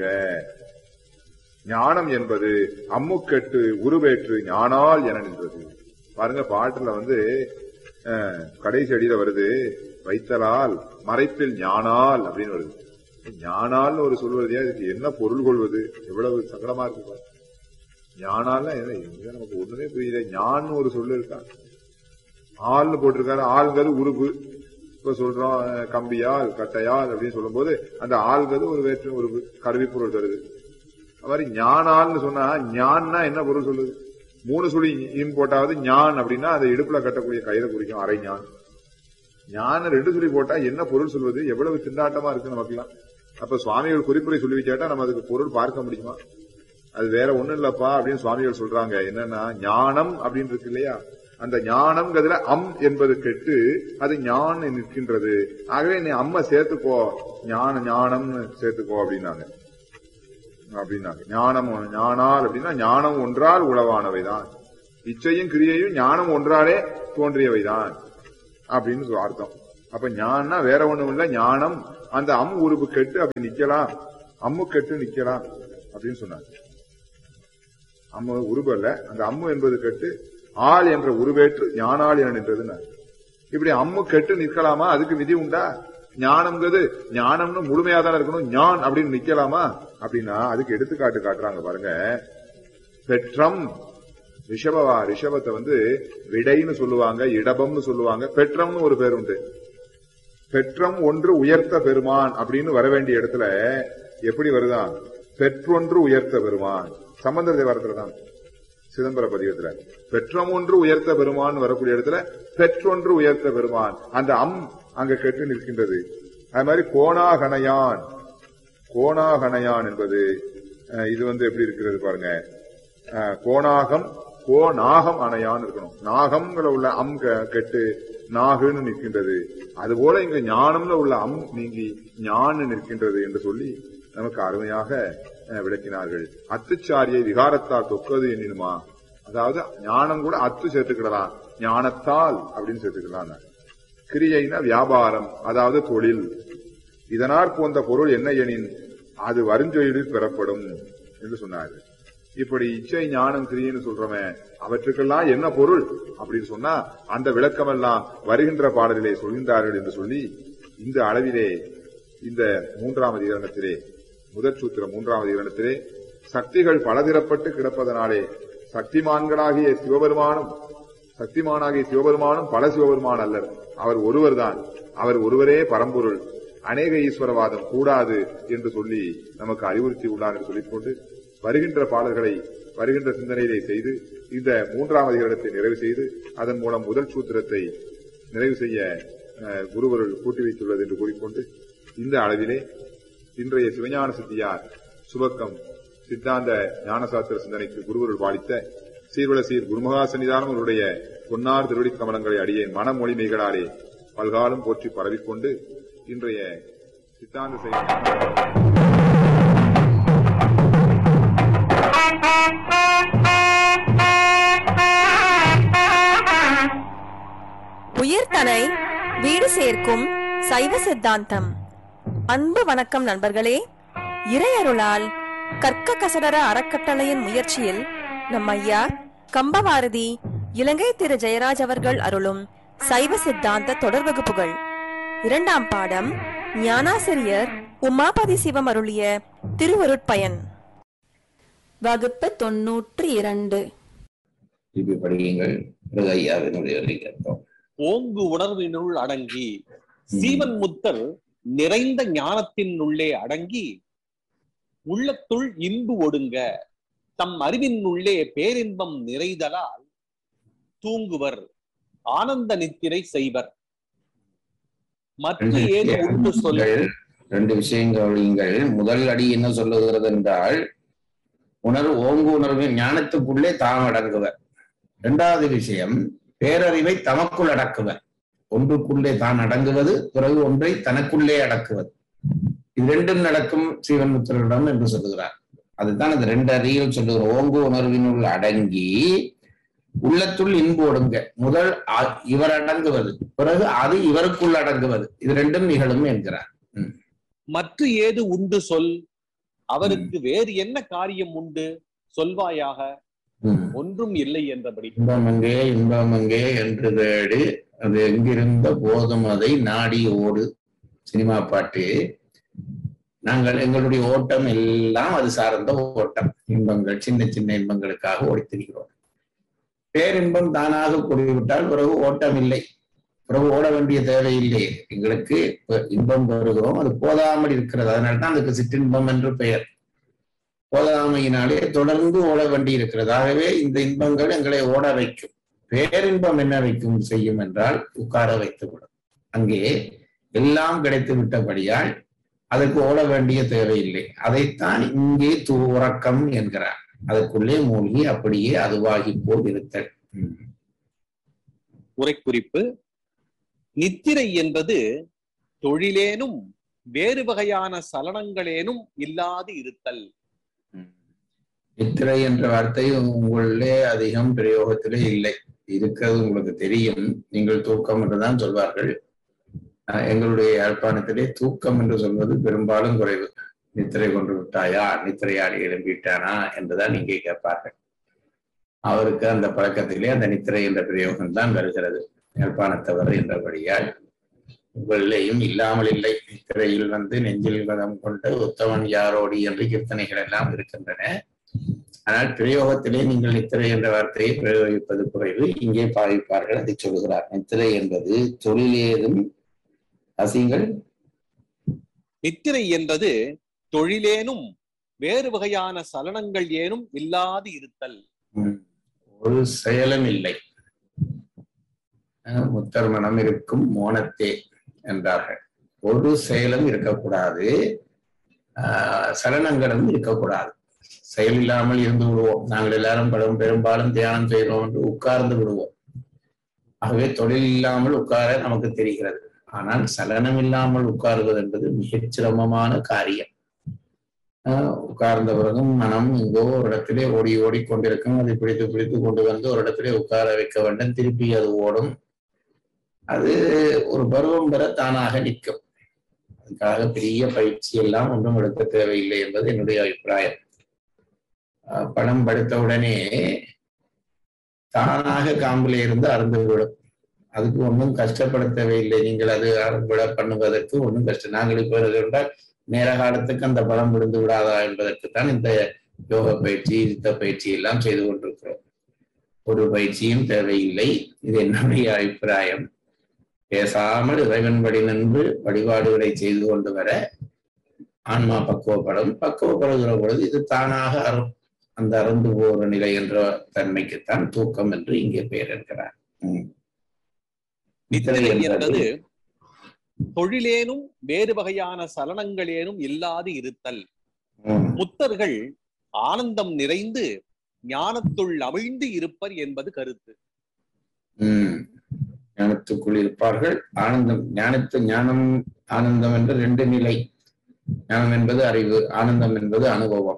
ஞானம் என்பது அம்முக்கெட்டு உருவேற்று ஞானால் என நின்றது. பாருங்க, பாட்டுல கடைசி அடியில வருது, வைத்தலால் மறைப்பில் ஞானால் அப்படின்னு வருது. ஞானால்னு ஒரு சொல்வதையா, இதுக்கு என்ன பொருள் கொள்வது? எவ்வளவு சங்கடமா இருக்கு. ஞானால்னா என்ன நமக்கு ஒண்ணுமே புரியல. ஞான்னு ஒரு சொல்லு இருக்கா, ஆள்னு போட்டிருக்காரு. ஆள்ங்கிறது உருவு. இப்ப சொல்றோம் கம்பியால் கட்டையால் அப்படின்னு சொல்லும் போது அந்த ஆள்கிறது ஒரு வேற்று உருவு, கருவி பொருள் தருது. அது மாதிரி ஞானால்னு சொன்னா ஞான்னா என்ன பொருள் சொல்லுது? 3 சுழி இன் போட்டாவது ஞான் அப்படின்னா அதை இடுப்புல கட்டக்கூடிய கயிறை குறிக்கும், அரை ஞான். ஞான 2 சுழி போட்டா என்ன பொருள் சொல்வது? எவ்வளவு திண்டாட்டமா இருக்கு நமக்குலாம். அப்ப சுவாமிகள் குறிப்புரை சொல்லி வச்சாட்டா நம்ம அதுக்கு பொருள் பார்க்க முடியுமா? அது வேற ஒண்ணும் இல்லப்பா அப்படின்னு சுவாமிகள் சொல்றாங்க. என்னன்னா ஞானம் அப்படின்னு இருக்கு இல்லையா, அந்த ஞானம்ங்கிறதுல என்பது கெட்டு அது ஞான் நிற்கின்றது. ஆகவே நீ சேர்த்துக்கோ, ஞானம்னு சேர்த்துக்கோ அப்படின்னாங்க. அப்படின்னாங்க. ஞானம் ஞானால் அப்படின்னா ஞானம் ஒன்றால் உளவானவைதான், இச்சையும் கிரியையும் ஞானம் ஒன்றாலே தோன்றியவைதான் அப்படின்னு அர்த்தம். அப்ப ஞானா வேற ஒண்ணும் இல்ல, ஞானம் அந்த உருவு கெட்டு அப்படி நிக்கலாம், அம்மு கெட்டு நிக்கலாம் அப்படின்னு சொன்னாங்க. அம்மு உருவு அல்ல, அந்த அம்மு என்பது கெட்டு ஆள் என்ற உருவேற்று ஞானாள் என நின்றதுன்னு. இப்படி அம்மு கெட்டு நிற்கலாமா? அதுக்கு விதி உண்டா? ஞானம்ங்கிறது ஞானம்னு முழுமையாதான் இருக்கணும், ஞான் அப்படின்னு நிக்கலாமா அப்படின்னா அதுக்கு எடுத்துக்காட்டு காட்டுறாங்க பாருங்க. பெற்றம் ரிஷபத்தை விடைன்னு சொல்லுவாங்க, இடபம்னு சொல்லுவாங்க, பெற்றம்னு ஒரு பேர் உண்டு. பெற்றம் ஒன்று உயர்த்த பெருமான் அப்படின்னு வர வேண்டிய இடத்துல எப்படி வருதான்? பெற்றொன்று உயர்த்த பெருமான். சம்பந்தர் தேவாரத்துலதான், சிதம்பர பதிகத்துல பெற்றம் ஒன்று உயர்த்த பெருமான் வரக்கூடிய இடத்துல பெற்றொன்று உயர்த்த பெருமான், அந்த அங்க கெட்டு நிற்கின்றது. அது மாதிரி கோணாகணையான் என்பது இது எப்படி இருக்கிறது பாருங்க. கோணாகம் நாகம் அணையான் இருக்கணும். நாகம்ல உள்ள கெட்டு நாகுன்னு நிற்கின்றது. அதுபோல இங்க ஞானம்ல உள்ள நீங்கி ஞான்னு நிற்கின்றது என்று சொல்லி நமக்கு அருமையாக விளக்கினார்கள். அத்துச்சாரியை விகாரத்தால் தொக்கது என்னினுமா, அதாவது ஞானம் கூட அத்து சேர்த்துக்கிடலாம், ஞானத்தால் அப்படின்னு சேர்த்துக்கலாம். கிரியைனா வியாபாரம், அதாவது தொழில். இதனால் போன்ற பொருள் என்ன எனின் அது வருஞ்சொழிலில் பெறப்படும் என்று சொன்னார்கள். இப்படி இச்சை ஞானம் கிரியைன்னு சொல்றோமே, அவற்றுக்கெல்லாம் என்ன பொருள் அப்படின்னு சொன்னா அந்த விளக்கம் எல்லாம் வருகின்ற பாடலிலே சொல்கின்றார்கள் என்று சொல்லி இந்த அளவிலே இந்த 3வது அதிகரணத்திலே முதற் சூத்திரம் 3வது அதிகரணத்திலே சக்திகள் பலதிரப்பட்டு கிடப்பதனாலே சக்திமானாகிய சிவபெருமானும் பல சிவபெருமான் அல்லர், அவர் ஒருவர் தான், அவர் ஒருவரே பரம்பொருள், அநேக ஈஸ்வரவாதம் கூடாது என்று சொல்லி நமக்கு அறிவுறுத்தி உள்ளார் என்று சொல்லிக்கொண்டு வருகின்ற பாடல்களை வருகின்ற சிந்தனையிலே செய்து இந்த 3வது அதிகரணத்தை நிறைவு செய்து அதன் மூலம் முதல் சூத்திரத்தை நிறைவு செய்ய குருவருள் கூட்டி வைத்துள்ளது என்று கூறிக்கொண்டு இந்த அளவிலே இன்றைய சிவஞான சித்தியார் சுபக்கம் சித்தாந்த ஞானசாஸ்திர சிந்தனைக்கு குருவருள் பாலித்த சீர்வள சீர் குருமகா சன்னிதானம் அவருடைய பொன்னார் திருவடி கமலங்களை அடியேன் மனமொழிமைகளாலே பல்காலம் போற்றி பரவிக்கொண்டு இன்றைய சித்தாந்த உயிர்தனை வீடு சேர்க்கும் சைவ சித்தாந்தம். அன்பு வணக்கம் நண்பர்களே. இறையருளால் கற்க கசடர அறக்கட்டளையின் முயற்சியில் நம் ஐயா கம்பவாரதி இலங்கை திரு ஜெயராஜ் அவர்கள் அருளும் சைவ சித்தாந்த தொடர் வகுப்புகள் 2ஆம் பாடம் ஞானாசிரியர் உமாபதி சிவம் அருளிய திருவருட்பயன். வகுப்பு 92. ஓங்கு உணர்வினுள் அடங்கி சீவன் முத்தர் நிறைந்த ஞானத்தின் உள்ளே அடங்கி உள்ளத்துள் இன்பு ஒடுங்க தம் அறிவின் உள்ளே பேரின்பம் நிறைதலால் தூங்குவர், ஆனந்த நித்திரை செய்வர். மற்ற ஏது ஒன்று சொல்ல 2 விஷயங்கள். முதல் அடி என்ன சொல்லுகிறது என்றால் ஓங்கு உணர்வின் ஞானத்துக்குள்ளே தாம் அடங்குவர். 2வது விஷயம் பேரறிவை தமக்குள் அடக்குவர். ஒன்றுக்குள்ளே தான் அடங்குவது, பிறகு ஒன்றை தனக்குள்ளே அடக்குவது. இது 2ம் நடக்கும் சீவன் முத்திரரிடம் என்று சொல்லுகிறார். அதுதான் அந்த 2 அறிவில் சொல்லுகிற ஓங்கு உணர்வினுள் அடங்கி உள்ளத்துள் இன்பு ஒடுங்க. முதல் இவர் அடங்குவது, பிறகு அது இவருக்குள் அடங்குவது. இது 2ம் நிகழும் என்கிறார். மற்ற ஏது உண்டு சொல், அவருக்கு வேறு என்ன காரியம் உண்டு சொல்வாயாக, ஒன்றும் இல்லை என்றபடி. இன்பம் அங்கே என்று தேடி அது எங்கிருந்த போதும் அதை நாடி ஓடு. சினிமா பாட்டு. நாங்கள் எங்களுடைய ஓட்டம் எல்லாம் அது சார்ந்த ஓட்டம். இன்பங்கள், சின்ன சின்ன இன்பங்களுக்காக ஓடித்திருக்கிறோம். பேரின்பம் தானாக கூடிவிட்டால் பிறகு ஓட்டம் இல்லை, பிறகு ஓட வேண்டிய தேவையில்லை. எங்களுக்கு இன்பம் வருகிறோம், அது போதாமல் இருக்கிறது. அதனால்தான் அதுக்கு சிற்றின்பம் என்று பெயர். போதாமையினாலே தொடர்ந்து ஓட வேண்டி இருக்கிறது. ஆகவே இந்த இன்பங்கள் எங்களை ஓட வைக்கும். பேரின்பம் என்ன வைக்கும் செய்யும் என்றால் உட்கார வைத்துவிடும். அங்கே எல்லாம் கிடைத்து விட்டபடியால் அதற்கு ஓட வேண்டிய தேவையில்லை. அதைத்தான் இங்கே உறக்கம் என்கிறார். அதற்குள்ளே மூழ்கி அப்படியே அதுவாகி போல் இருத்தல். உரைக்குறிப்பு: நித்திரை என்பது தொழிலேனும் வேறு வகையான சலனங்களேனும் இல்லாது இருத்தல். நித்திரை என்ற வார்த்தை உங்களிலே அதிகம் பிரயோகத்திலே இல்லை. இருக்கிறது உங்களுக்கு தெரியும். நீங்கள் தூக்கம் என்றுதான் சொல்வார்கள். எங்களுடைய யாழ்ப்பாணத்திலே தூக்கம் என்று சொல்வது பெரும்பாலும் குறைவு. நித்திரை கொண்டு விட்டாயா, நித்திரையாடி எழும்பிட்டானா என்றுதான் இங்கே கேட்பார்கள். அவருக்கு அந்த பழக்கத்திலே அந்த நித்திரை என்ற பிரயோகம் தான் வருகிறது. யாழ்ப்பாணத்தவர் என்றபடியால் உங்களிலேயும் இல்லாமல் இல்லை. நித்திரையில் நெஞ்சில் வதம் கொண்ட உத்தமன் யாரோடி என்று கீர்த்தனைகள் எல்லாம் இருக்கின்றன. ஆனால் பிரயோகத்திலே நீங்கள் நித்திரை என்ற வார்த்தையை பிரயோகிப்பது குறைவு. இங்கே பாவிப்பார்கள், அதை சொல்கிறார். நித்திரை என்பது தொழிலேதும் அசிங்கள். நித்திரை என்பது தொழிலேனும் வேறு வகையான சலனங்கள் ஏனும் இல்லாது இருத்தல். ஒரு செயலும் இல்லை. முத்தர் மனம் இருக்கும் மோனத்தே என்றார்கள். ஒரு செயலும் இருக்கக்கூடாது, சலனங்களும் இருக்கக்கூடாது. செயல் இல்லாமல் இருந்து விடுவோம். நாங்கள் எல்லாரும் பெரும்பாலும் தியானம் செய்கிறோம் என்று உட்கார்ந்து விடுவோம். ஆகவே தொழில் இல்லாமல் உட்கார நமக்கு தெரிகிறது. ஆனால் சலனம் இல்லாமல் உட்காருவது என்பது மிகச் சிரமமான காரியம். உட்கார்ந்த பிறகும் மனம் எங்கோ ஒரு இடத்திலே ஓடி ஓடிக்கொண்டிருக்கும். அதை பிடித்து பிடித்து கொண்டு வந்து ஒரு இடத்திலே உட்கார வைக்க வேண்டும். திருப்பி அது ஓடும். அது ஒரு பருவம் பெற தானாக நிற்கும். அதுக்காக பெரிய பயிற்சி எல்லாம் ஒன்றும் எடுக்க தேவையில்லை என்பது என்னுடைய அபிப்பிராயம். படம் படுத்தவுடனே தானாக காம்பிலே இருந்து அருந்துவிடும். அதுக்கு ஒன்றும் கஷ்டப்பட தேவையில்லை. நீங்கள் அது விட பண்ணுவதற்கு ஒன்றும் கஷ்டம். நாங்கள் இப்போ என்றால் நேர காலத்துக்கு அந்த படம் விழுந்து விடாதா என்பதற்குத்தான் இந்த யோக பயிற்சி, யுத்த பயிற்சி எல்லாம் செய்து கொண்டிருக்கிறோம். ஒரு பயிற்சியும் தேவையில்லை. இது என்னுடைய அபிப்பிராயம். பேசாமல் இறைவன் வழி நின்று வழிபாடுகளை செய்து கொண்டு வர ஆன்மா பக்குவப்படுகிற பொழுது இது தானாக அந்த அறந்து போகிற நிலை என்ற தன்மைக்குத்தான் தூக்கம் என்று இங்கே பெயர் இருக்கிறார். நித்திரை என்பது தொழிலேனும் வேறு வகையான சலனங்களேனும் இல்லாது இருத்தல். முத்தர்கள் ஆனந்தம் நிறைந்து ஞானத்துள் அமிழ்ந்து இருப்பர் என்பது கருத்து. ஞானத்துக்குள் இருப்பார்கள். ஆனந்தம், ஞானம் ஆனந்தம் என்ற ரெண்டு நிலை. ஞானம் என்பது அறிவு, ஆனந்தம் என்பது அனுபவம்.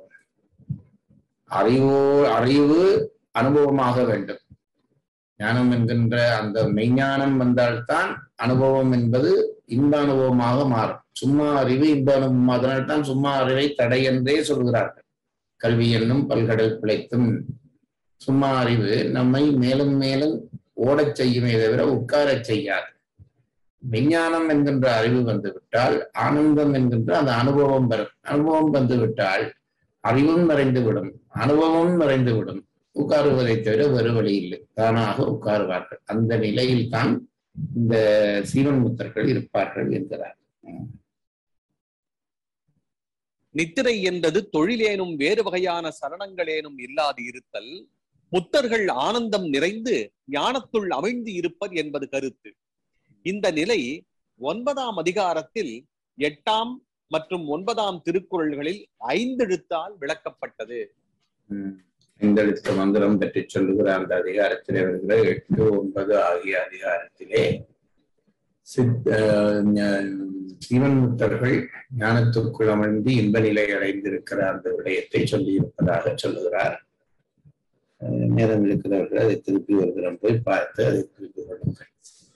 அறிவு அனுபவமாக வேண்டும். ஞானம் என்கின்ற அந்த மெய்ஞானம் வந்தால்தான் அனுபவம் என்பது இன்ப அனுபவமாக மாறும். சும்மா அறிவு இன்ப அனுபவம். அதனால்தான் சும்மா அறிவை தடை என்றே சொல்கிறார்கள். கல்வி என்னும் பல்கடல் பிழைத்தும். சும்மா அறிவு நம்மை மேலும் மேலும் ஓடச் செய்யுமே தவிர உட்காரச் செய்யாது. விஞ்ஞானம் என்கின்ற அறிவு வந்துவிட்டால் ஆனந்தம் என்கின்ற அந்த அனுபவம் வரும். அனுபவம் வந்துவிட்டால் அறிவும் மறைந்துவிடும், அனுபவமும் மறைந்துவிடும். உட்காருவதை தவிர வேறு வழி இல்லை. தானாக உட்காருவார்கள். அந்த நிலையில் தான் இந்த சீவன் முத்தர்கள் இருப்பார்கள் என்கிறார். நித்திரை என்பது தொழிலேனும் வேறு வகையான சரணங்களேனும் இல்லாது இருத்தல். முத்தர்கள் ஆனந்தம் நிறைந்து ஞானத்துள் அமிழ்ந்து இருப்பர் என்பது கருத்து. இந்த நிலை 9ஆம் அதிகாரத்தில் 8ஆம் மற்றும் 9ஆம் திருக்குறள்களில் 5 எழுத்தால் விளக்கப்பட்டது. 5 எழுத்து மந்திரம் பற்றி சொல்லுகிற அந்த அதிகாரத்திலே வருகிற 8, 9 ஆகிய அதிகாரத்திலே சீவன் முத்தர்கள் ஞானத்திற்குள் அமிழ்ந்து இன்ப நிலை அடைந்திருக்கிற அந்த விடயத்தை சொல்லி இருப்பதாக சொல்லுகிறார். நேரம் இருக்கிறவர்கள் அதை திருப்பி ஒரு தினம் போய் பார்த்து அதை திருப்பி கொள்ளுங்கள்.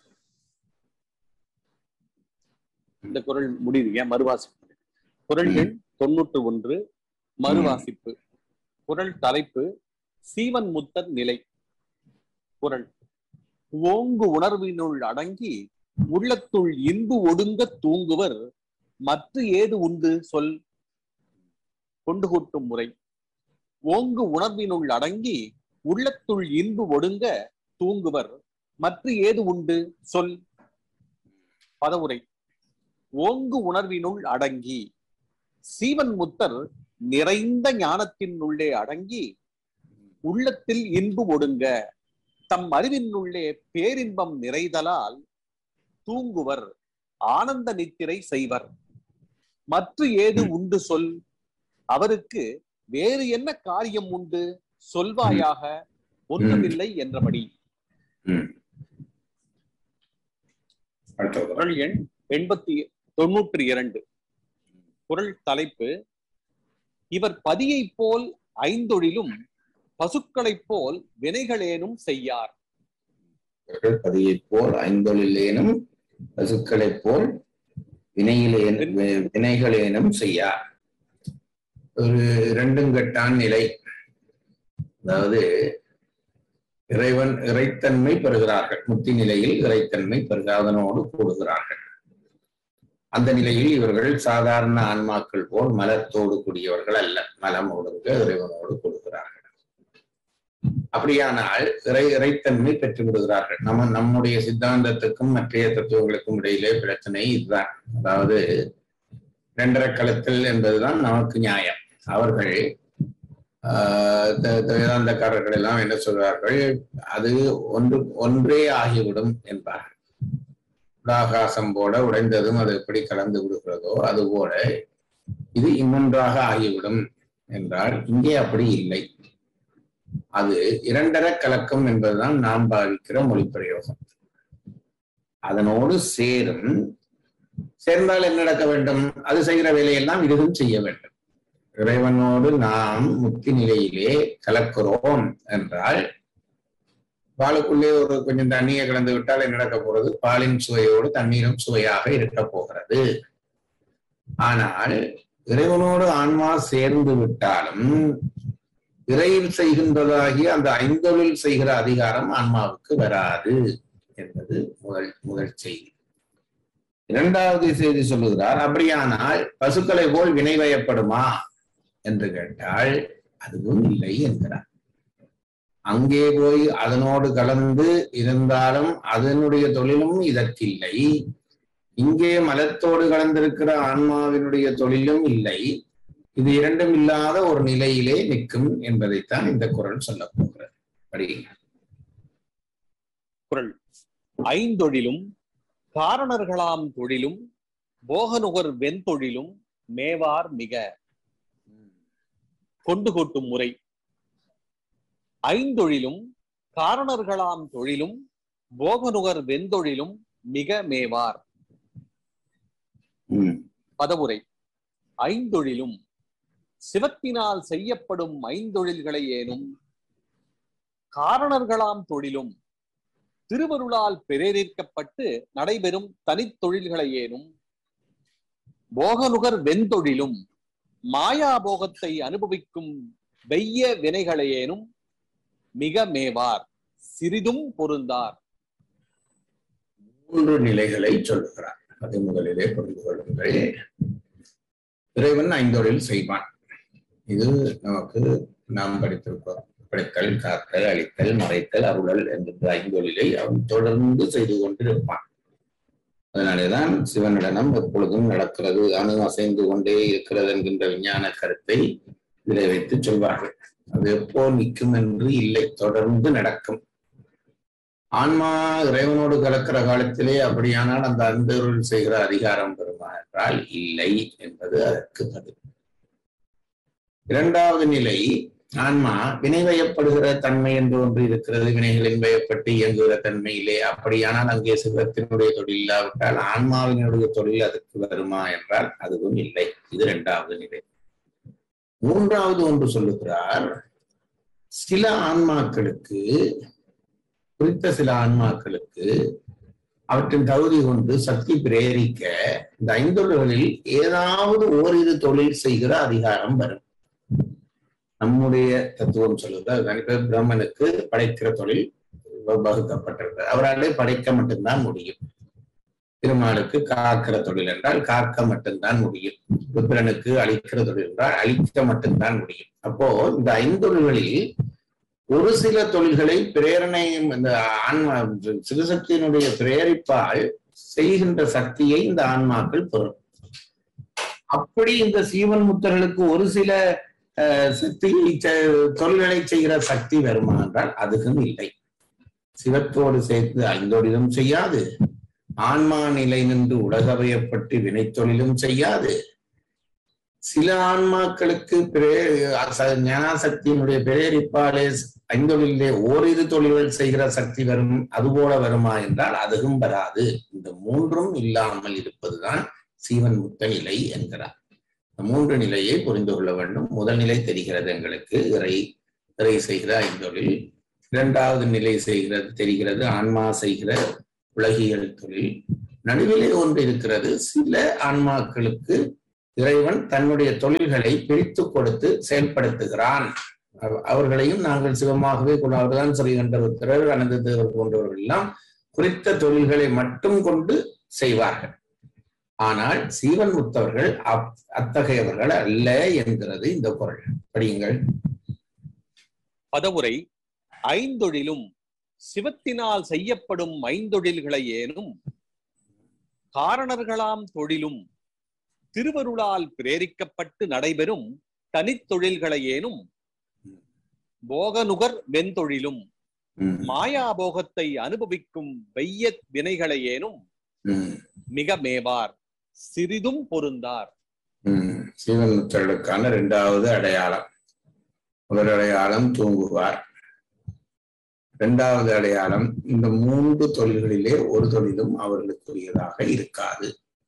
இந்த குறள் முடிவு மறுவாசிப்பு. குறள் எண் 91 மறுவாசிப்பு. குறள் தலைப்பு சீவன் முத்தர் நிலை. குறள்: ஓங்கு உணர்வினுள் அடங்கி உள்ளத்துள் இன்பு ஒடுங்க தூங்குவர் மற்ற ஏது உண்டு சொல். கொண்டு கூட்டும் முறை. ஓங்கு உணர்வினுள் அடங்கி உள்ளத்துள் இன்பு ஒடுங்க தூங்குவர் மற்ற ஏது உண்டு சொல். பதவுரை. ஓங்கு உணர்வினுள் அடங்கி சீவன் முத்தர் நிறைந்த ஞானத்தின் உள்ளே அடங்கி உள்ளத்தில் இன்பு ஒடுங்க தம் அறிவினுள்ளே பேரின்பம் நிறைதலால் தூங்குவர் ஆனந்த நித்திரை செய்வர் மற்ற ஏது உண்டு சொல். அவருக்கு வேறு என்ன காரியம் உண்டு சொல்வாயாக ஒன்றுமில்லை என்றபடி. குறள் எண் 92. குறள் தலைப்பு இவர் பதியைப் போல் ஐந்தொழிலும் பசுக்களைப் போல் வினைகளேனும் செய்யார். பதியைப் போல் ஐந்தொழிலேனும் பசுக்களைப் போல் வினைகளேனும் செய்யார். ஒரு இரண்டும் கெட்டான் நிலை. அதாவது இறைத்தன்மை பெறுகிறார்கள். முத்தி நிலையில் இறைத்தன்மை பெறுகாதனோடு கூடுகிறார்கள். அந்த நிலையில் இவர்கள் சாதாரண ஆன்மாக்கள் போல் மலத்தோடு கூடியவர்கள் அல்ல. மலம் ஒடுங்க இறைவனோடு கூடுகிறார்கள். அப்படியானால் இறைத்தன்மை பெற்று விடுகிறார்கள். நம்முடைய சித்தாந்தத்துக்கும் மற்றைய தத்துவங்களுக்கும் இடையிலே பிரச்சனை இதுதான். அதாவது இரண்டரை கலத்தல் என்பதுதான் நமக்கு நியாயம். அவர்கள் வேதாந்தக்காரர்கள் எல்லாம் என்ன சொல்றார்கள், அது ஒன்றே ஆகிவிடும் என்பார்கள். ஆகாசம் போல உடைந்ததும் அது எப்படி கலந்து விடுகிறதோ அதுபோல இது இன்னொன்றாக ஆகிவிடும் என்றால் இங்கே அப்படி இல்லை. அது இரண்டரை கலக்கம் என்பதுதான் நாம் பாவிக்கிற மொழி பிரயோகம். அதனோடு சேர்ந்தால் என்ன நடக்க வேண்டும்? அது செய்கிற வேலையெல்லாம் இதுவும் செய்ய வேண்டும். இறைவனோடு நாம் முக்தி நிலையிலே கலக்கிறோம் என்றால் பாலுக்குள்ளே ஒரு கொஞ்சம் தண்ணியை கலந்து விட்டால் என்ன நடக்க போறது? பாலின் சுவையோடு தண்ணீரும் சுவையாக இருக்க போகிறது. ஆனால் இறைவனோடு ஆன்மா சேர்ந்து விட்டாலும் இறையில் செய்கின்றதாகிய அந்த ஐந்தொழில் செய்கிற அதிகாரம் ஆன்மாவுக்கு வராது என்பது முதல் செய்தி. இரண்டாவது செய்தி சொல்லுகிறார், அப்படியானால் பசுக்களை போல் வினை வயப்படுமா என்று கேட்டால் அதுவும் இல்லை என்கிறார். அங்கே போய் அதனோடு கலந்து இருந்தாலும் அதனுடைய தொழிலும் இதற்கில்லை. இங்கே மலத்தோடு கலந்திருக்கிற ஆன்மாவினுடைய தொழிலும் இல்லை. இது இரண்டும் இல்லாத ஒரு நிலையிலே நிற்கும் என்பதைத்தான் இந்த குறள் சொல்ல போகிறது. குறள். ஐந்தொழிலும் காரணர்களாம் தொழிலும் போகநுகர் வெண்தொழிலும் மேவார் மிக. கொண்டு கொட்டும் முறை. ஐந்தொழிலும் காரணர்களாம் தொழிலும் போகநுகர் வெண்தொழிலும் மிக மேவார். பதவுரை. ஐந்தொழிலும் சிவத்தினால் செய்யப்படும் ஐந்தொழில்களை ஏனும் காரணர்களாம் தொழிலும் திருவருளால் பிரேரிக்கப்பட்டு நடைபெறும் தனித்தொழில்களை ஏனும் போகநுகர் வெண்தொழிலும் மாயா போகத்தை அனுபவிக்கும் வெய்ய வினைகளையேனும் மிக மேவார் சிறிதும் பொருந்தார். 3 நிலைகளை சொல்லுகிறார். அதை முதலிலே புரிந்து கொள்ளுங்கள். இறைவன் ஐந்தொழில் செய்வான். இது நமக்கு நாம் படித்திருக்கிறோம். படைத்தல், காத்தல், அழித்தல், மறைத்தல், அருளல் என்கின்ற ஐந்தொழிலை அவன் தொடர்ந்து செய்து கொண்டிருப்பான். அதனாலேதான் சிவனிடனம் எப்பொழுதும் நடக்கிறது, அணு அசைந்து கொண்டே இருக்கிறது என்கின்ற விஞ்ஞான கருத்தை இதை வைத்து சொல்வார்கள். அது எப்போ நிற்கும் என்று இல்லை, தொடர்ந்து நடக்கும். ஆன்மா இறைவனோடு கலக்கிற காலத்திலே அப்படியானால் அந்த ஐந்தொழில் செய்கிற அதிகாரம் பெறுமா என்றால் இல்லை என்பது அதற்கு பதில். இரண்டாவது நிலை, ஆன்மா வினைவயப்படுகிற தன்மை என்று ஒன்று இருக்கிறது. வினைகளின் வயப்பட்டு இயங்குகிற தன்மையிலே அப்படியானால் அங்கே சிவத்தினுடைய தொழில் இல்லாவிட்டால் ஆன்மாவினுடைய தொழில் அதுக்கு வருமா என்றால் அதுவும் இல்லை. இது இரண்டாவது நிலை. மூன்றாவது ஒன்று சொல்லுகிறார், சில ஆன்மாக்களுக்கு, குறித்த சில ஆன்மாக்களுக்கு அவற்றின் தகுதி கொண்டு சக்தி பிரேரிக்க இந்த ஐந்தொழில்களில் ஏதாவது ஓரிரு தொழில் செய்கிற அதிகாரம் வரும். நம்முடைய தத்துவம் சொல்லுது, பிரம்மனுக்கு படைக்கிற தொழில் வகுக்கப்பட்டிருக்கு. அவராலே படைக்க மட்டும்தான் முடியும். திருமாலுக்கு காக்கிற தொழில் என்றால் காக்க மட்டும்தான் முடியும். ருத்ரனுக்கு அழிக்கிற தொழில் என்றால் அழிக்க மட்டும்தான் முடியும். அப்போ இந்த ஐந்தொழில்களில் ஒரு சில தொழில்களை பிரேரணை, இந்த ஆன்மா சிவசக்தியினுடைய பிரேரிப்பால் செய்கின்ற சக்தியை இந்த ஆன்மாக்கள் பெறும். அப்படி இந்த சீவன் முத்தர்களுக்கு ஒரு சில சக்தியை தொழில்களை செய்கிற சக்தி வருமா என்றால் அதுவும் இல்லை. சிவத்தோடு சேர்த்து ஐந்தொழிலும் செய்யாது, ஆன்மா நிலை நின்று உலகவையப்பட்டு வினை தொழிலும் செய்யாது. சில ஆன்மாக்களுக்கு ஞானசக்தியினுடைய பிரேரிப்பாலே ஐந்தொழிலே ஓரிரு தொழில்கள் செய்கிற சக்தி வரும். அதுபோல வருமா என்றால் அதுவும் வராது. இந்த மூன்றும் இல்லாமல் இருப்பதுதான் சீவன் முத்த நிலை என்கிறார். மூன்று நிலையை புரிந்து கொள்ள வேண்டும். முதல் நிலை தெரிகிறது எங்களுக்கு, இறை செய்கிற ஐந்தொழில். இரண்டாவது நிலை தெரிகிறது ஆன்மா செய்கிற உலகியல் தொழில். நடுவிலே ஒன்று இருக்கிறது, சில ஆன்மாக்களுக்கு இறைவன் தன்னுடைய தொழில்களை பிரித்து கொடுத்து செயல்படுத்துகிறான். அவர்களையும் நாங்கள் சிவமாகவே அவர்தான் சொல்கின்றவர், அனந்த தேவர் போன்றவர்கள் எல்லாம் குறித்த தொழில்களை மட்டும் கொண்டு செய்வார்கள். ஆனால் சீவன் முத்தவர்கள் அத்தகையவர்கள் அல்ல என்கிறது இந்த பொருள். படியுங்கள். பதவுரை. ஐந்தொழிலும் சிவத்தினால் செய்யப்படும் ஐந்தொழில்களை ஏனும் காரணர்களாம் தொழிலும் திருவருளால் பிரேரிக்கப்பட்டு நடைபெறும் தனித்தொழில்களை ஏனும் போகநுகர் வெண்தொழிலும் மாயாபோகத்தை அனுபவிக்கும் வெய்ய வினைகளை ஏனும் மிக மேவார் சிறிதும் பொருந்தார். சீவன் முத்தர்களுக்கான இரண்டாவது அடையாளம். முதல் அடையாளம் தூங்குவார். இரண்டாவது அடையாளம் இந்த மூன்று தொழில்களிலே ஒரு தொழிலும் அவர்களுக்குரியதாக இருக்காது.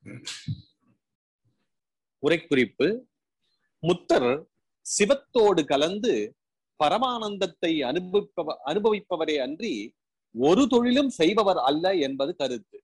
உரைக்குறிப்பு. முத்தர் சிவத்தோடு கலந்து பரமானந்தத்தை அனுபவிப்பவரே அன்றி ஒரு தொழிலும் செய்பவர் அல்ல என்பது கருத்து.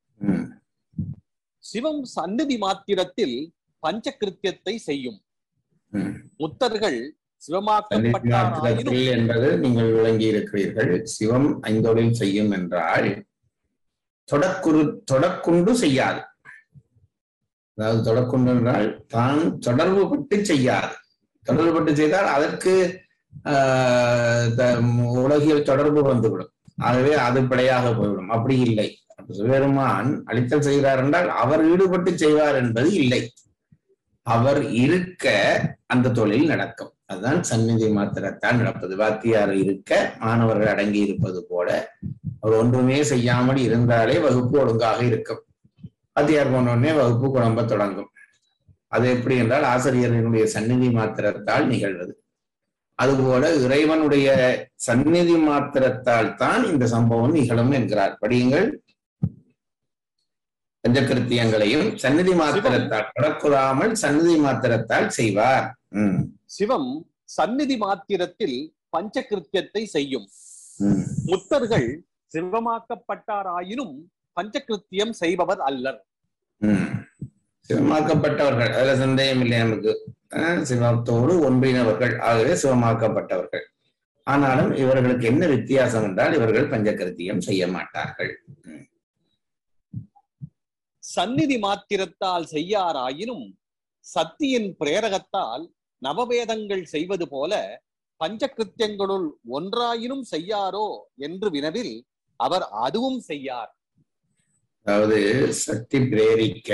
சிவம் சந்நிதி மாத்திரத்தில் பஞ்சகிருத்தியத்தை செய்யும். முத்தர்கள் சிவமாக்கப்பட்டார் என்பது நீங்கள் விளங்கி இருக்கிறீர்கள். சிவம் ஐந்தொழில் செய்யும் என்றால் தொடக்குண்டு செய்யாது. அதாவது தொடக்குண்டு என்றால் தான் தொடர்பு பட்டு செய்யாது. தொடர்பு பட்டு செய்தால் அதற்கு உலகியல் தொடர்பு வந்துவிடும். ஆகவே அது பிழையாக போய்விடும். அப்படி இல்லை. சிவபெருமான் அழித்தல் செய்கிறார் என்றால் அவர் ஈடுபட்டு செய்வார் என்பது இல்லை. அவர் இருக்க அந்த தொழில் நடக்கும். அதுதான் சந்நிதி மாத்திரத்தான் நடப்பது. வாத்தியார் இருக்க மாணவர்கள் அடங்கி இருப்பது போல அவர் ஒன்றுமே செய்யாமல் இருந்தாலே வகுப்பு ஒழுங்காக இருக்கும். வாத்தியார் போனோடனே வகுப்பு குழம்ப தொடங்கும். அது எப்படி என்றால் ஆசிரியர்களுடைய சந்நிதி மாத்திரத்தால் நிகழ்வது. அதுபோல இறைவனுடைய சந்நிதி மாத்திரத்தால் தான் இந்த சம்பவம் நிகழும் என்கிறார். படியுங்கள். பஞ்சகிருத்தியங்களையும் சந்நிதி மாத்திரத்தால் தொடக்குறாமல் சந்நிதி மாத்திரத்தால் செய்வார். சிவம் சந்நிதி மாத்திரத்தில் பஞ்சகிருத்தியத்தை செய்யும். முத்தர்கள் சிவமாக்கப்பட்டாராயினும் பஞ்சகிருத்தியம் செய்பவர் அல்லர். சிவமாக்கப்பட்டவர்கள், அதுல சந்தேகம் இல்லை நமக்கு. சிவத்தோடு ஒன்றினவர்கள், ஆகவே சிவமாக்கப்பட்டவர்கள். ஆனாலும் இவர்களுக்கு என்ன வித்தியாசம் என்றால் இவர்கள் பஞ்சகிருத்தியம் செய்ய மாட்டார்கள். சந்நிதி மாத்திரத்தால் செய்யாராயினும் சத்தியின் பிரேரகத்தால் நவவேதங்கள் செய்வது போல பஞ்சகிருத்தியங்களுள் ஒன்றாயினும் செய்யாரோ என்று வினவில் அவர் அதுவும் செய்யார். அதாவது சக்தி பிரேரிக்க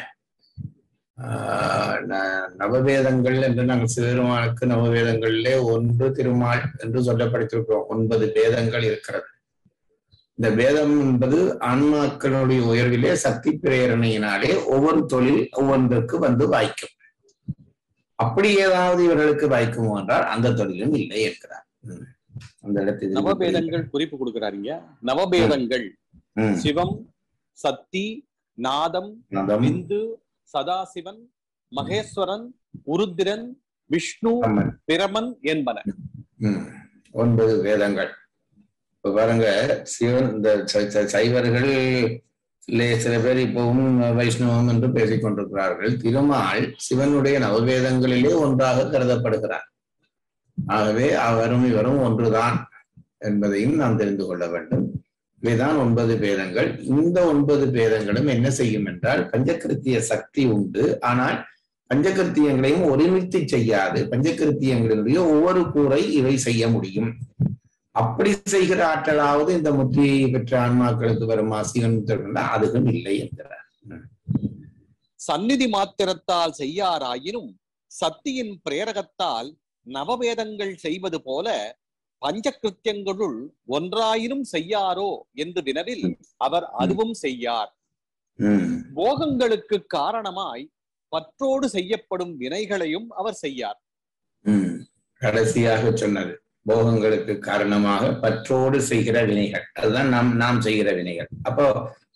நவவேதங்கள் என்று நாங்கள் சிவபெருமானுக்கு நவவேதங்களிலே ஒன்று திருமால் என்று சொல்லப்படுத்திருக்கிறோம். 9 வேதங்கள் இருக்கிறது. இந்த வேதம் என்பது ஆன்மாக்களுடைய உயர்விலே சக்தி பிரேரணையினாலே ஒவ்வொரு தொழில் ஒவ்வொன்றுக்கு வந்து வாய்க்கும். அப்படி ஏதாவது இவர்களுக்கு வாய்க்குமோ என்றால் அந்த தொழிலும் இல்லை என்கிறார். அந்த இடத்தில் நவவேதங்கள் குறிப்பு கொடுக்கிறாருங்க. நவவேதங்கள் சிவம், சக்தி, நாதம், விந்து, சதாசிவன், மகேஸ்வரன், உருத்திரன், விஷ்ணு, பிரமன் என்பன 9 வேதங்கள். இப்ப பாருங்க, சிவன் இந்த சைவர்கள் சில பேர் இப்பவும் வைஷ்ணவம் என்று பேசிக் கொண்டிருக்கிறார்கள். திருமால் சிவனுடைய நவவேதங்களிலே ஒன்றாக கருதப்படுகிறார். ஆகவே அவரும் இவரும் ஒன்றுதான் என்பதையும் நாம் தெரிந்து கொள்ள வேண்டும். இவைதான் 9 பேதங்கள். இந்த 9 பேதங்களும் என்ன செய்யும் என்றால் பஞ்சகிருத்திய சக்தி உண்டு. ஆனால் பஞ்சகிருத்தியங்களையும் ஒருமித்து செய்யாது. பஞ்சகிருத்தியங்களுடைய ஒவ்வொரு கூரை இவை செய்ய முடியும். அப்படி செய்கிற ஆற்றலாவது இந்த முத்தியை பெற்ற ஆன்மாக்களுக்கு வரும் சிவன் அதுவும் இல்லை என்கிறார். சந்நிதி மாத்திரத்தால் செய்யாராயினும் சக்தியின் பிரேரகத்தால் நவவேதங்கள் செய்வது போல பஞ்சகிருத்தியங்களுள் ஒன்றாயினும் செய்யாரோ என்று வினவில் அவர் அதுவும் செய்யார். போகங்களுக்கு காரணமாய் பற்றோடு செய்யப்படும் வினைகளையும் அவர் செய்யார். கடைசியாக சொன்னது போகங்களுக்கு காரணமாக பற்றோடு செய்கிற வினைகள், அதுதான் நாம் செய்கிற வினைகள். அப்போ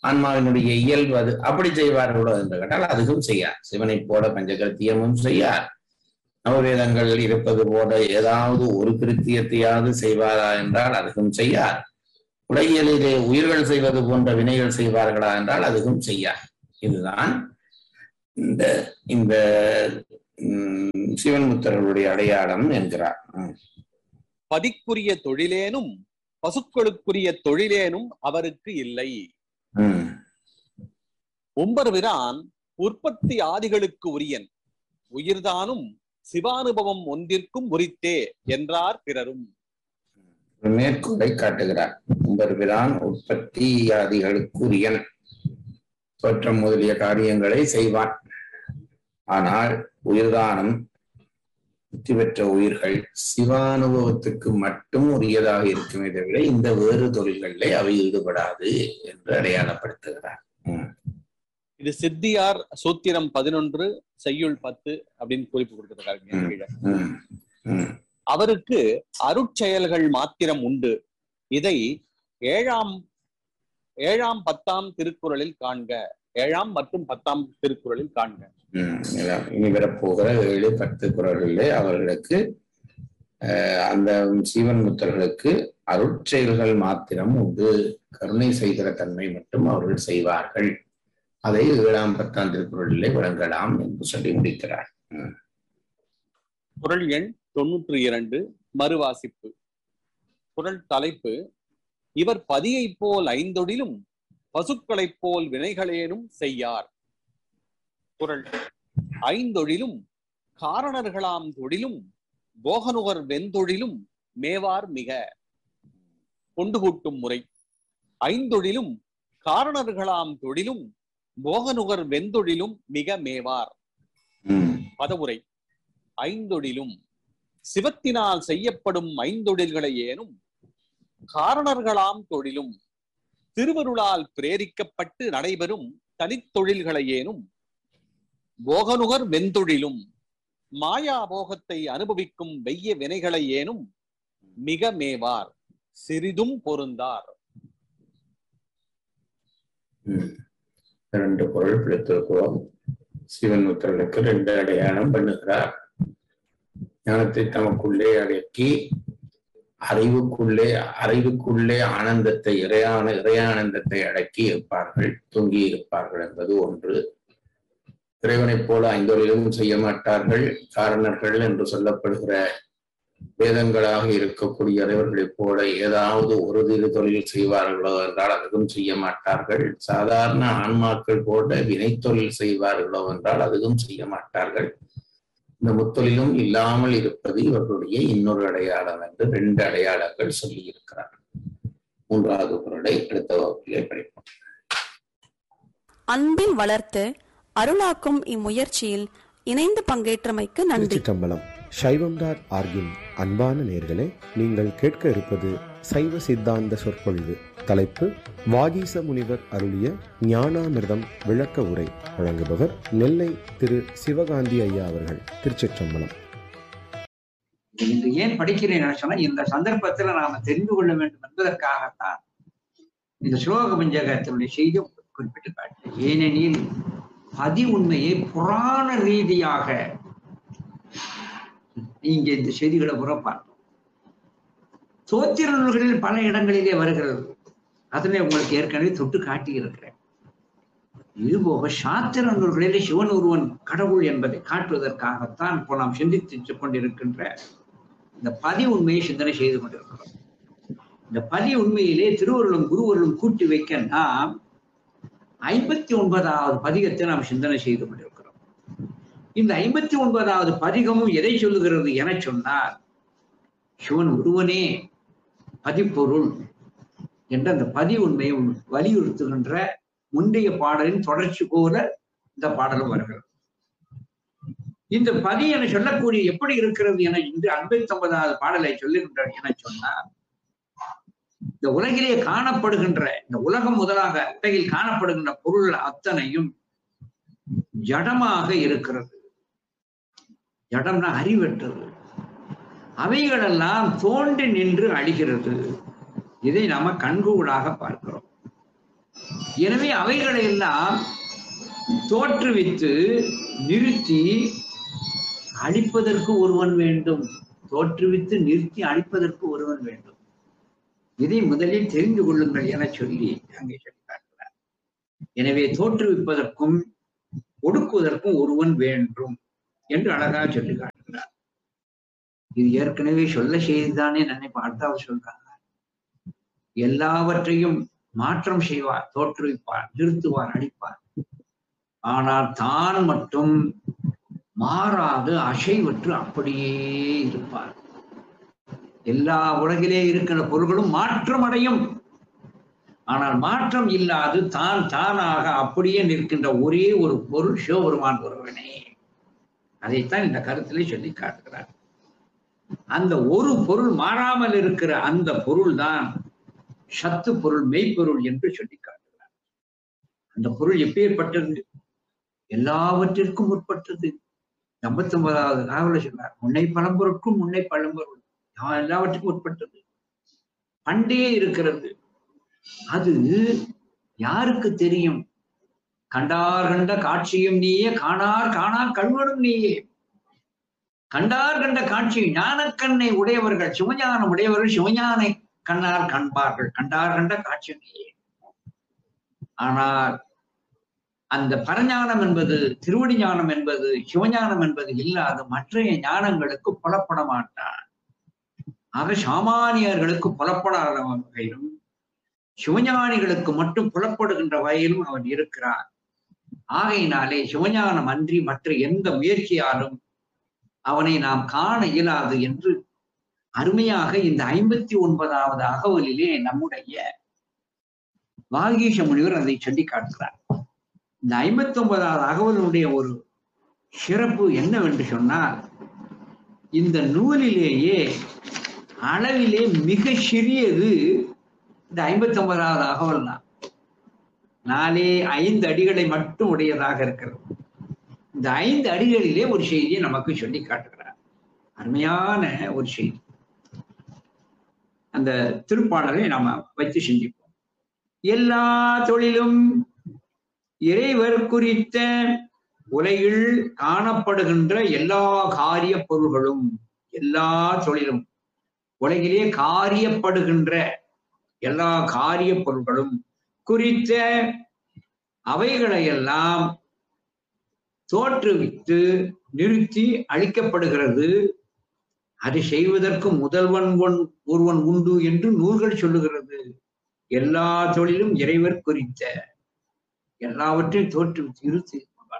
ஆன்மாவினுடைய இயல்பு அது. அப்படி செய்வார்களோ என்று கேட்டால் அதுவும் செய்யார். சிவனை போல பஞ்சகத்தியமும் செய்யார். நவவேதங்கள் இருப்பது போல ஏதாவது ஒரு கிருத்தியத்தையாவது செய்வாரா என்றால் அதுவும் செய்யார். உலகியலிலே உயிர்கள் செய்வது போன்ற வினைகள் செய்வார்களா என்றால் அதுவும் செய்யார். இதுதான் இந்த சிவன் முத்தர்களுடைய அடையாளம் என்கிறார். பதிக்குரிய தொழிலேனும் பசுக்களுக்குரிய தொழிலேனும் அவருக்கு இல்லை. உம்பர்பிரான் உற்பத்தி ஆதிகளுக்கு உரியன், உயிர்தானும் சிவானுபவம் ஒன்றிற்கும் உரித்தே என்றார் பிறரும். மேற்கோளை காட்டுகிறார். உம்பர்பிரான் உற்பத்தி ஆதிகளுக்கு உரியன், தோற்றம் முதலிய காரியங்களை செய்வான். ஆனால் உயிர்தானம் முக்தி பெற்ற உயிர்கள் சிவானுபவத்துக்கு மட்டும் உரியதாக இருக்குமே தவிர இந்த வேறு தொழில்களிலே அவை ஈடுபடாது என்று அடையாளப்படுத்துகிறார். இது சித்தியார் சூத்திரம் 11 செய்யுள் 10 அப்படின்னு குறிப்பு கொடுத்திருக்காரு. அவருக்கு அருட்செயல்கள் மாத்திரம் உண்டு. இதை 7ஆம் 10ஆம் திருக்குறளில் காண்க. 7ஆம் மற்றும் 10ஆம் திருக்குறளில் காண்க. இனி வரப்போகிற 7, 10 குறள்களிலே அவர்களுக்கு அந்த சீவன் முத்தர்களுக்கு அருட்செயல்கள் மாத்திரம் உண்டு, கருணை செய்கிற தன்மை மட்டும் அவர்கள் செய்வார்கள். அதை 7ஆம் 10ஆம் திருக்குறளிலே வழங்கலாம் என்று சொல்லி முடிக்கிறார். குறள் எண் 92 மறுவாசிப்பு. குறள் தலைப்பு: இவர் பதியை போல் ஐந்தொடிலும் பசுக்களைப் போல் வினைகளேனும் செய்யார். குறள்: ஐந்தொழிலும் காரணர்களாம் தொழிலும் போகனுகர் வெந்தொழிலும் மேவார் மிக. கொண்டு கூட்டும் முறை: ஐந்தொழிலும் காரணர்களாம் தொழிலும் போகனுகர் வெந்தொழிலும் மிக மேவார். பதவுரை: ஐந்தொழிலும் சிவத்தினால் செய்யப்படும் ஐந்தொழில்களை ஏனும் காரணர்களாம் தொழிலும் திருவருளால் பிரேரிக்கப்பட்டு நடைபெறும் தனித்தொழில்களை ஏனும் போகனுகர் வெந்தொழிலும் மாயா போகத்தை அனுபவிக்கும் வெய்ய வினைகளை ஏனும் மிக மேவார், சிறிதும் பொருந்தார். 2 குறள் பிடித்திருக்கிறோம். சிவன் முத்தர்களுக்கு 2 அடையாளம் பண்ணுகிறார். ஞானத்தை தமக்குள்ளே அடக்கி அறிவுக்குள்ளே ஆனந்தத்தை இறையானந்தத்தை அடக்கி இருப்பார்கள், தூங்கி இருப்பார்கள் என்பது ஒன்று. இறைவனைப் போல ஐந்தொழிலும் செய்ய மாட்டார்கள். காரணர்கள் என்று சொல்லப்படுகிற வேதங்களாக இருக்கக்கூடிய இறைவர்களைப் போல ஏதாவது ஒரு தொழில் செய்வார்களோ என்றால் அதுவும் செய்ய மாட்டார்கள். சாதாரண ஆன்மாக்கள் போல வினைத்தொழில் செய்வார்களோ என்றால் அதுவும் செய்ய மாட்டார்கள். இந்த முத்தொழிலும் இல்லாமல் இருப்பது இவர்களுடைய இன்னொரு அடையாளம் என்று 2 அடையாளங்கள் சொல்லி இருக்கிறார். 3வது குறளை அடுத்த வகுப்பிலே படிப்போம். அன்பில் வளர்த்து அருளாக்கும் இம்முயற்சியில் இணைந்து பங்கேற்றமைக்கு நன்றி. சைவம்.org அன்பான நேயர்களே, நீங்கள் கேட்க இருப்பது சைவ சித்தாந்த சொற்பொழிவு. தலைப்பு: வாகீச முனிவர் அருளிய ஞானாமிர்தம் விளக்க உரை. வழங்குபவர் நெல்லை திரு சிவகாந்தி ஐயா அவர்கள். திருச்சிற்றம்பலம். இன்று ஏன் படிக்கிறேன் சொன்னா, இந்த சந்தர்ப்பத்துல நாம தெரிந்து கொள்ள வேண்டும் என்பதற்காகத்தான் இந்த ஸ்லோக பஞ்சகத்தினுடைய செய்தி குறிப்பிட்டு காட்டு. ஏனெனில் பதி உண்மையை புராண ரீதியாக இங்க இந்த செய்திகளை புறப்பார் சோத்திர நூல்களில் பல இடங்களிலே வருகிறது. அதனை உங்களுக்கு ஏற்கனவே தொட்டு காட்டி இருக்கிறேன். இதுபோக சாத்திர நூல்களிலே சிவன் ஒருவன் கடவுள் என்பதை காட்டுவதற்காகத்தான் இப்போ நாம் சிந்தித்துக் கொண்டிருக்கின்ற இந்த பதி உண்மையை சிந்தனை செய்து கொண்டிருக்கிறோம். இந்த பதி உண்மையிலே திருவருளும் குருவருளும் கூட்டி வைக்க நாம் 59வது பதிகத்தை நாம் சிந்தனை செய்து கொண்டிருக்கிறோம். இந்த 59வது பதிகமும் எதை சொல்லுகிறது என சொன்னார், சிவன் ஒருவனே பதிப்பொருள் என்ற அந்த பதி உண்மையை வலியுறுத்துகின்ற முந்தைய பாடலின் தொடர்ச்சி போல இந்த பாடலும் வருகிறது. இந்த பதி என சொல்லக்கூடிய எப்படி இருக்கிறது என இன்று 59வது பாடலை சொல்லுகின்ற என சொன்னார், இந்த உலகிலே காணப்படுகின்ற இந்த உலகம் முதலாக உலகில் காணப்படுகின்ற பொருள் அத்தனையும் ஜடமாக இருக்கிறது. ஜடம்னா அறிவற்றது. அவைகளெல்லாம் தோன்றி நின்று அழிகிறது. இதை நாம கண்கூடாக பார்க்கிறோம். எனவே அவைகளை எல்லாம் தோற்றுவித்து நிறுத்தி அழிப்பதற்கு ஒருவன் வேண்டும். தோற்றுவித்து நிறுத்தி அழிப்பதற்கு ஒருவன் வேண்டும். இதை முதலில் தெரிந்து கொள்ளுங்கள் என சொல்லி அங்கே சொல்லி காட்டுகிறார். எனவே தோற்றுவிப்பதற்கும் ஒடுக்குவதற்கும் ஒருவன் வேண்டும் என்று அழகா சொல்லி காட்டுகிறார். இது ஏற்கனவே சொல்ல செய்துதானே நினைப்ப அடுத்தாவது சொல்றாங்க. எல்லாவற்றையும் மாற்றம் செய்வார், தோற்றுவிப்பார், நிறுத்துவார், அழிப்பார். ஆனால் தான் மட்டும் மாறாது அசைவற்று அப்படியே இருப்பார். எல்லா உலகிலே இருக்கிற பொருள்களும் மாற்றம் அடையும். ஆனால் மாற்றம் இல்லாது தான் தானாக அப்படியே நிற்கின்ற ஒரே ஒரு பொருள் சிவபெருமான் ஒருவனே. அதைத்தான் இந்த கருத்திலே சொல்லி காட்டுகிறார். அந்த ஒரு பொருள் மாறாமல் இருக்கிற அந்த பொருள் தான் சத்து பொருள், மெய்ப்பொருள் என்று சொல்லி காட்டுகிறார். அந்த பொருள் எப்பேற்பட்டது? எல்லாவற்றிற்கும் உட்பட்டது. 59வது நாவல சொன்னார், முன்னை பழம்பொருட்கும் முன்னை பழம்பொருள் எல்லாவற்றுக்கும் உட்பட்டது, பண்டே இருக்கிறது. அது யாருக்கு தெரியும்? கண்டார் கண்ட காட்சியும் நீயே, காணார் காணா கண்வனும் நீயே. கண்டார் கண்ட காட்சி ஞானக்கண்ணை உடையவர்கள், சிவஞானம் உடையவர்கள் சிவஞானை கண்ணார் காண்பார்கள். கண்டார் கண்ட காட்சி நீயே. ஆனால் அந்த பரஞானம் என்பது, திருவடி ஞானம் என்பது, சிவஞானம் என்பது இல்லாத மற்ற ஞானங்களுக்கு புலப்பட மாட்டான். ஆக சாமானியர்களுக்கு புலப்படாத வகையிலும் சிவஞானிகளுக்கு மட்டும் புலப்படுகின்ற வகையிலும் அவன் இருக்கிறான். ஆகையினாலே சிவஞானம் அன்றி மற்ற எந்த முயற்சியாலும் அவனை நாம் காண இயலாது என்று அருமையாக இந்த 59வது அகவலிலே நம்முடைய வாகீச முனிவர் அதை சொல்லி காட்டுகிறார். இந்த 59வது அகவலுடைய ஒரு சிறப்பு என்னவென்று சொன்னால், இந்த நூலிலேயே அளவிலே மிக சிறியது இந்த 59வது அகவல் தான். 4-5 அடிகளை மட்டும் உடையதாக இருக்கிறது. இந்த 5 அடிகளிலே ஒரு செய்தியை நமக்கு சொல்லி காட்டுகிறார். அருமையான ஒரு செய்தி. அந்த திருப்பாடலை நாம வைத்து சிந்திப்போம். எல்லா தொழிலும் இறைவர் குறித்த உலகில் காணப்படுகின்ற எல்லா காரிய பொருள்களும், எல்லா தொழிலும் உலகிலே காரியப்படுகின்ற எல்லா காரிய பொருள்களும் குறித்த அவைகளையெல்லாம் தோற்றுவித்து நிறுத்தி அழிக்கப்படுகிறது. அதை செய்வதற்கு முதல்வன் ஒருவன் உண்டு என்று நூல்கள் சொல்லுகிறது. எல்லா தொழிலும் இறைவர் குறித்த எல்லாவற்றையும் தோற்றுவித்து நிறுத்தி.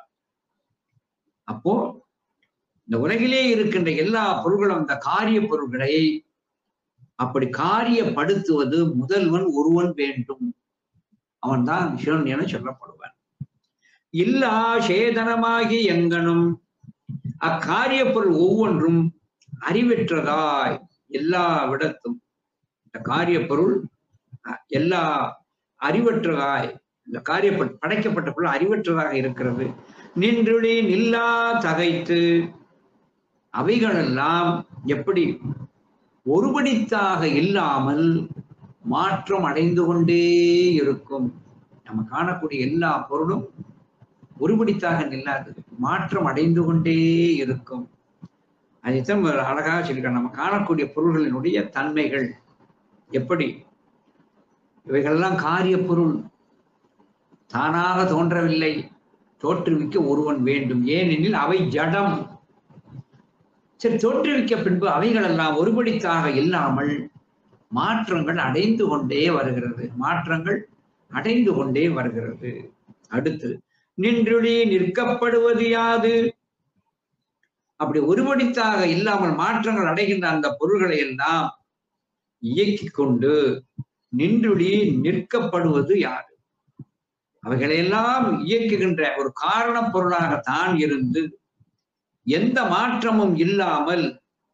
அப்போ இந்த உலகிலே இருக்கின்ற எல்லா பொருள்களும் அந்த காரிய பொருள்களை அப்படி காரியப்படுத்துவது முதல்வன் ஒருவன் வேண்டும். அவன் தான் சிவன் என சொல்லப்படுவான். இல்லா சேதனமாகி எங்கனும் அக்காரிய பொருள் ஒவ்வொன்றும் அறிவற்றதாய் எல்லா விடத்தும் இந்த காரிய பொருள் எல்லா அறிவற்றதாய், இந்த காரிய படைக்கப்பட்ட பொருள் அறிவற்றதாக இருக்கிறது. நின்றுளி நில்லா தகைத்து அவைகளெல்லாம் எப்படி ஒருபடித்தாக இல்லாமல் மாற்றம் அடைந்து கொண்டே இருக்கும். நம்ம காணக்கூடிய எல்லா பொருளும் ஒருபடித்தாக நில்லாது, மாற்றம் அடைந்து கொண்டே இருக்கும். அதைத்தான் அழகாக சொல்லியிருக்காங்க. நம்ம காணக்கூடிய பொருள்களினுடைய தன்மைகள் எப்படி, இவைகளெல்லாம் காரிய பொருள், தானாக தோன்றவில்லை, தோற்றுவிக்க ஒருவன் வேண்டும். ஏனெனில் அவை ஜடம். சரி, தோற்றுவிக்க பின்பு அவைகளெல்லாம் ஒருபடித்தாக இல்லாமல் மாற்றங்கள் அடைந்து கொண்டே வருகிறது. மாற்றங்கள் அடைந்து கொண்டே வருகிறது. அடுத்து நின்றுளி நிற்கப்படுவது யாது? அப்படி ஒருபடித்தாக இல்லாமல் மாற்றங்கள் அடைகின்ற அந்த பொருள்களை எல்லாம் இயக்கி கொண்டு நின்றுளி நிற்கப்படுவது யாது? அவைகளையெல்லாம் இயக்குகின்ற ஒரு காரண பொருளாக தான் இருந்து எந்த மாற்றமும் இல்லாமல்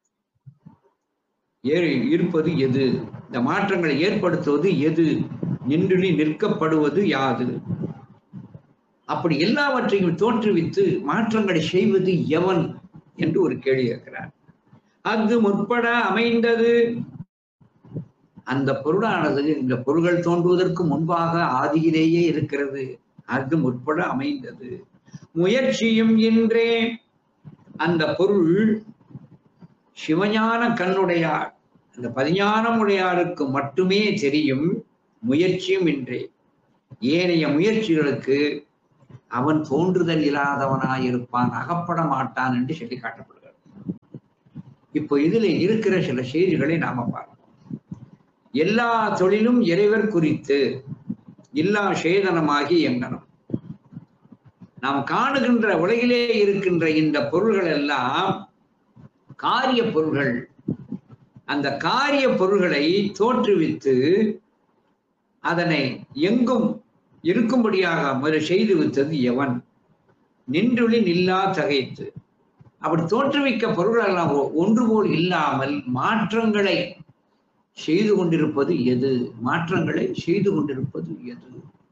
இருப்பது எது? இந்த மாற்றங்களை ஏற்படுத்துவது எது? நின்றுளி நிற்கப்படுவது யாது? அப்படி எல்லாவற்றையும் தோற்றுவித்து மாற்றங்களை செய்வது எவன் என்று ஒரு கேள்வி இருக்கிறார். அஃது முற்பட அமைந்தது. அந்த பொருளானது இந்த பொருள்கள் தோன்றுவதற்கு முன்பாக ஆதியிலேயே இருக்கிறது. அது முற்பட அமைந்தது. முயற்சியும் இன்றே அந்த பொருள் சிவஞான கண்ணுடையார், அந்த பதிஞானம் உடையாருக்கு மட்டுமே தெரியும். முயற்சியும் இன்றே ஏனைய முயற்சிகளுக்கு அவன் தோன்றுதல் இல்லாதவனாயிருப்பான், அகப்பட மாட்டான் என்று சொல்லி காட்டப்படுகிறது. இப்போ இதுல இருக்கிற சில செய்திகளை நாம பார்ப்போம். எல்லா தொழிலும் இறைவர் குறித்து இல்லா சேதனமாகி எங்கனம். நாம் காணுகின்ற உலகிலே இருக்கின்ற இந்த பொருள்கள் எல்லாம் காரிய பொருள்கள். அந்த காரிய பொருள்களை தோற்றுவித்து அதனை எங்கும் இருக்கும்படியாக முதல் செய்து வித்தது எவன்? நின்றுளி நில்லா தகைத்து. அப்படி தோற்றுவிக்க பொருள்கள் எல்லாம் ஒன்று போல் இல்லாமல் மாற்றங்களை செய்து கொண்டிருப்பது எது? மாற்றங்களை செய்து கொண்டிருப்பது எது?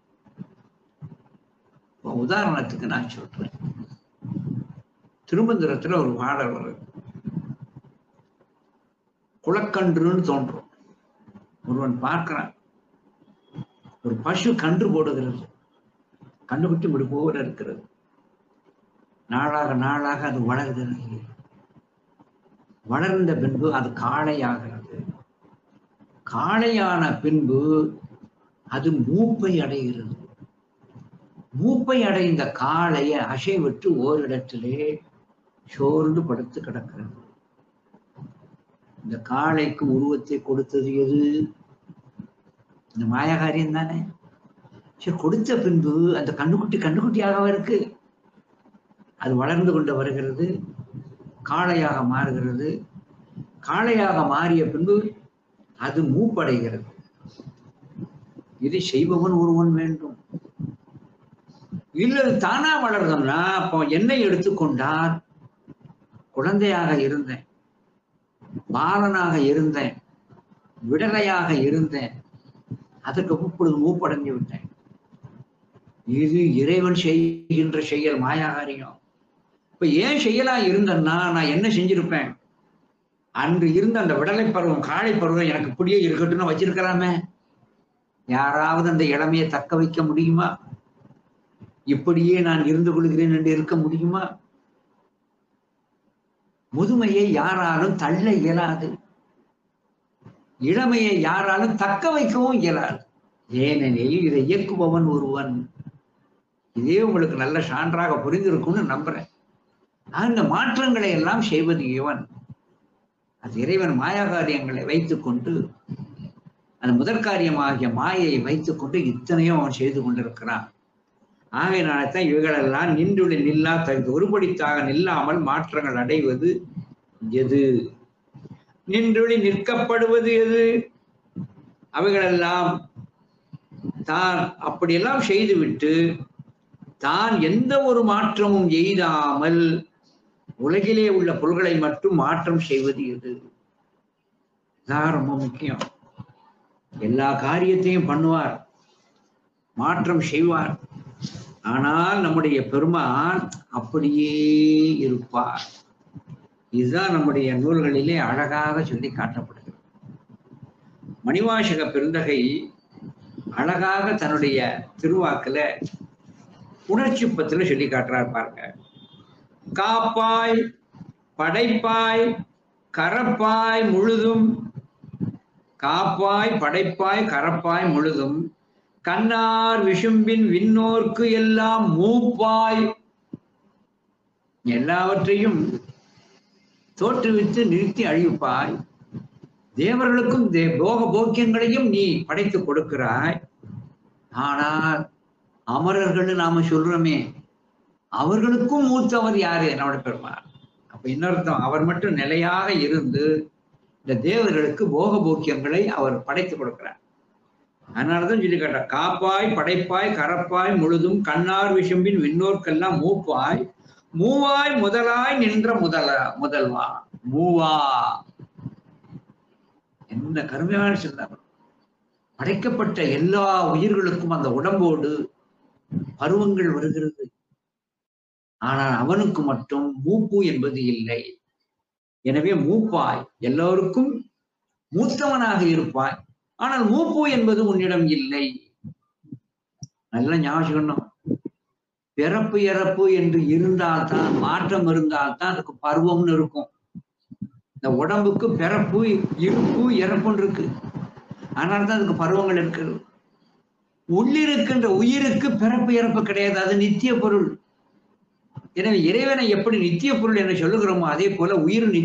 உதாரணத்துக்கு நான் சொல்றேன். திருமந்திரத்துல ஒரு பாடல் வருது. குளக்கன்றுன்னு தோன்றும். ஒருவன் பார்க்கிறான், ஒரு பசு கன்று போடுகிறது, கண்டுபிட்டு விடு போல இருக்கிறது. நாளாக நாளாக அது வளர்கிறது. வளர்ந்த பின்பு அது காளையாகிறது. காளையான பின்பு அது மூப்பை அடைகிறது. மூப்பை அடைந்த காளையை அசைவிட்டு ஓரிடத்திலே சோர்ந்து படுத்து கிடக்கிறது. இந்த காளைக்கு உருவத்தை கொடுத்தது எது? இந்த மாயகாரியம் தானே. சரி, கொடுத்த பின்பு அந்த கண்ணுக்குட்டியாக இருக்கு. அது வளர்ந்து கொண்டு வருகிறது, காளையாக மாறுகிறது. காளையாக மாறிய பின்பு அது மூப்படைகிறது. இதை செய்பவன் ஒருவன் வேண்டும். இல்லை தானா வளர்ந்தோம்னா, அப்போ என்னை எடுத்துக்கொண்டார், குழந்தையாக இருந்தேன், பாலனாக இருந்தேன், விடலையாக இருந்தேன், அதற்கு இப்பொழுது மூப்படைஞ்சு விட்டேன். இது இறைவன் செய்கின்ற செயல், மாயாகாரியம். இப்ப ஏன் செயலா இருந்தேன்னா, நான் என்ன செஞ்சிருப்பேன்? அன்று இருந்த அந்த விடலை பருவம், காளை பருவம் எனக்கு இப்படியே இருக்கட்டும்னு வச்சிருக்கலாமே. யாராவது அந்த இளமையை தக்க வைக்க முடியுமா? இப்படியே நான் இருந்து கொள்கிறேன் என்று இருக்க முடியுமா? முதுமையை யாராலும் தள்ள இயலாது, இளமையை யாராலும் தக்க வைக்கவும் இயலாது. ஏனெனில் இதை இயக்குபவன் ஒருவன். இதே உங்களுக்கு நல்ல சான்றாக புரிந்திருக்கும்னு நம்புறேன். அந்த மாற்றங்களை எல்லாம் செய்வது இவன். அது இறைவன் மாயாகாரியங்களை வைத்துக்கொண்டு, அந்த முதற்காரியமாகிய மாயையை வைத்துக்கொண்டு இத்தனையும் அவன் செய்து கொண்டிருக்கிறான். ஆகையினால்தான் இவைகளெல்லாம் நின்றுளி நில்லா தகுதி, ஒருபடித்தாக நில்லாமல் மாற்றங்கள் அடைவது எது? நின்றுளி நிற்கப்படுவது எது? அவைகளெல்லாம் தான் அப்படியெல்லாம் செய்துவிட்டு தான் எந்த ஒரு மாற்றமும் எய்தாமல் உலகிலே உள்ள பொருள்களை மட்டும் மாற்றம் செய்வது எது? இதான் ரொம்ப முக்கியம். எல்லா காரியத்தையும் பண்ணுவார், மாற்றம் செய்வார். ஆனால் நம்முடைய பெருமான் அப்படியே இருப்பார். இதுதான் நம்முடைய நூல்களிலே அழகாக சொல்லி காட்டப்படுகிறது. மணிவாசக பெருந்தகை அழகாக தன்னுடைய திருவாக்குல உணர்ச்சி பத்துல சொல்லி காட்டுறார் பாருங்க. காப்பாய் படைப்பாய் கரப்பாய் முழுதும், காப்பாய் படைப்பாய் கரப்பாய் முழுதும், கண்ணார் விசும்பின் விண்ணோர்க்கு எல்லாம் மூப்பாய், எல்லாவற்றையும் தோற்றுவித்து நிறுத்தி அழிப்பாய். தேவர்களுக்கும் போக போக்கியங்களையும் நீ படைத்து கொடுக்கிறாய். ஆனால் அமரர்கள் நாம சொல்றோமே, அவர்களுக்கும் மூத்தவர் யாரு? என்னோட பெருமாள். அப்ப இன்னொருத்தம், அவர் மட்டும் நிலையாக இருந்து இந்த தேவர்களுக்கு போக போக்கியங்களை அவர் படைத்து கொடுக்கிறார். அதனாலதான் சொல்லி கேட்ட, காப்பாய் படைப்பாய் கரப்பாய் முழுதும், கண்ணார் விசும்பின் விண்ணோர்க்கெல்லாம் மூப்பாய், மூவாய் முதலாய் நின்ற முதல்வா. மூவா என்ன கருமையான சொன்னார். படைக்கப்பட்ட எல்லா உயிர்களுக்கும் அந்த உடம்போடு பருவங்கள் வருகிறது. ஆனால் அவனுக்கு மட்டும் மூப்பு என்பது இல்லை. எனவே மூப்பாய், எல்லோருக்கும் மூத்தவனாக இருப்பாய். ஆனால் மூப்பு என்பது உன்னிடம் இல்லை. நல்லா ஞாபகம். பிறப்பு இறப்பு என்று இருந்தால்தான், மாற்றம் இருந்தால்தான் அதுக்கு பருவம்னு இருக்கும். இந்த உடம்புக்கு பிறப்பு இருப்பு இறப்புன்னு இருக்கு, அதனால்தான் அதுக்கு பருவங்கள் இருக்கிறது. உள்ளிருக்கின்ற உயிருக்கு பிறப்பு இறப்பு கிடையாது, அது நித்திய பொருள். எனவே இறைவனை எப்படி நித்திய பொருள் என்று சொல்லுகிறோமோ அதே போல உயிர்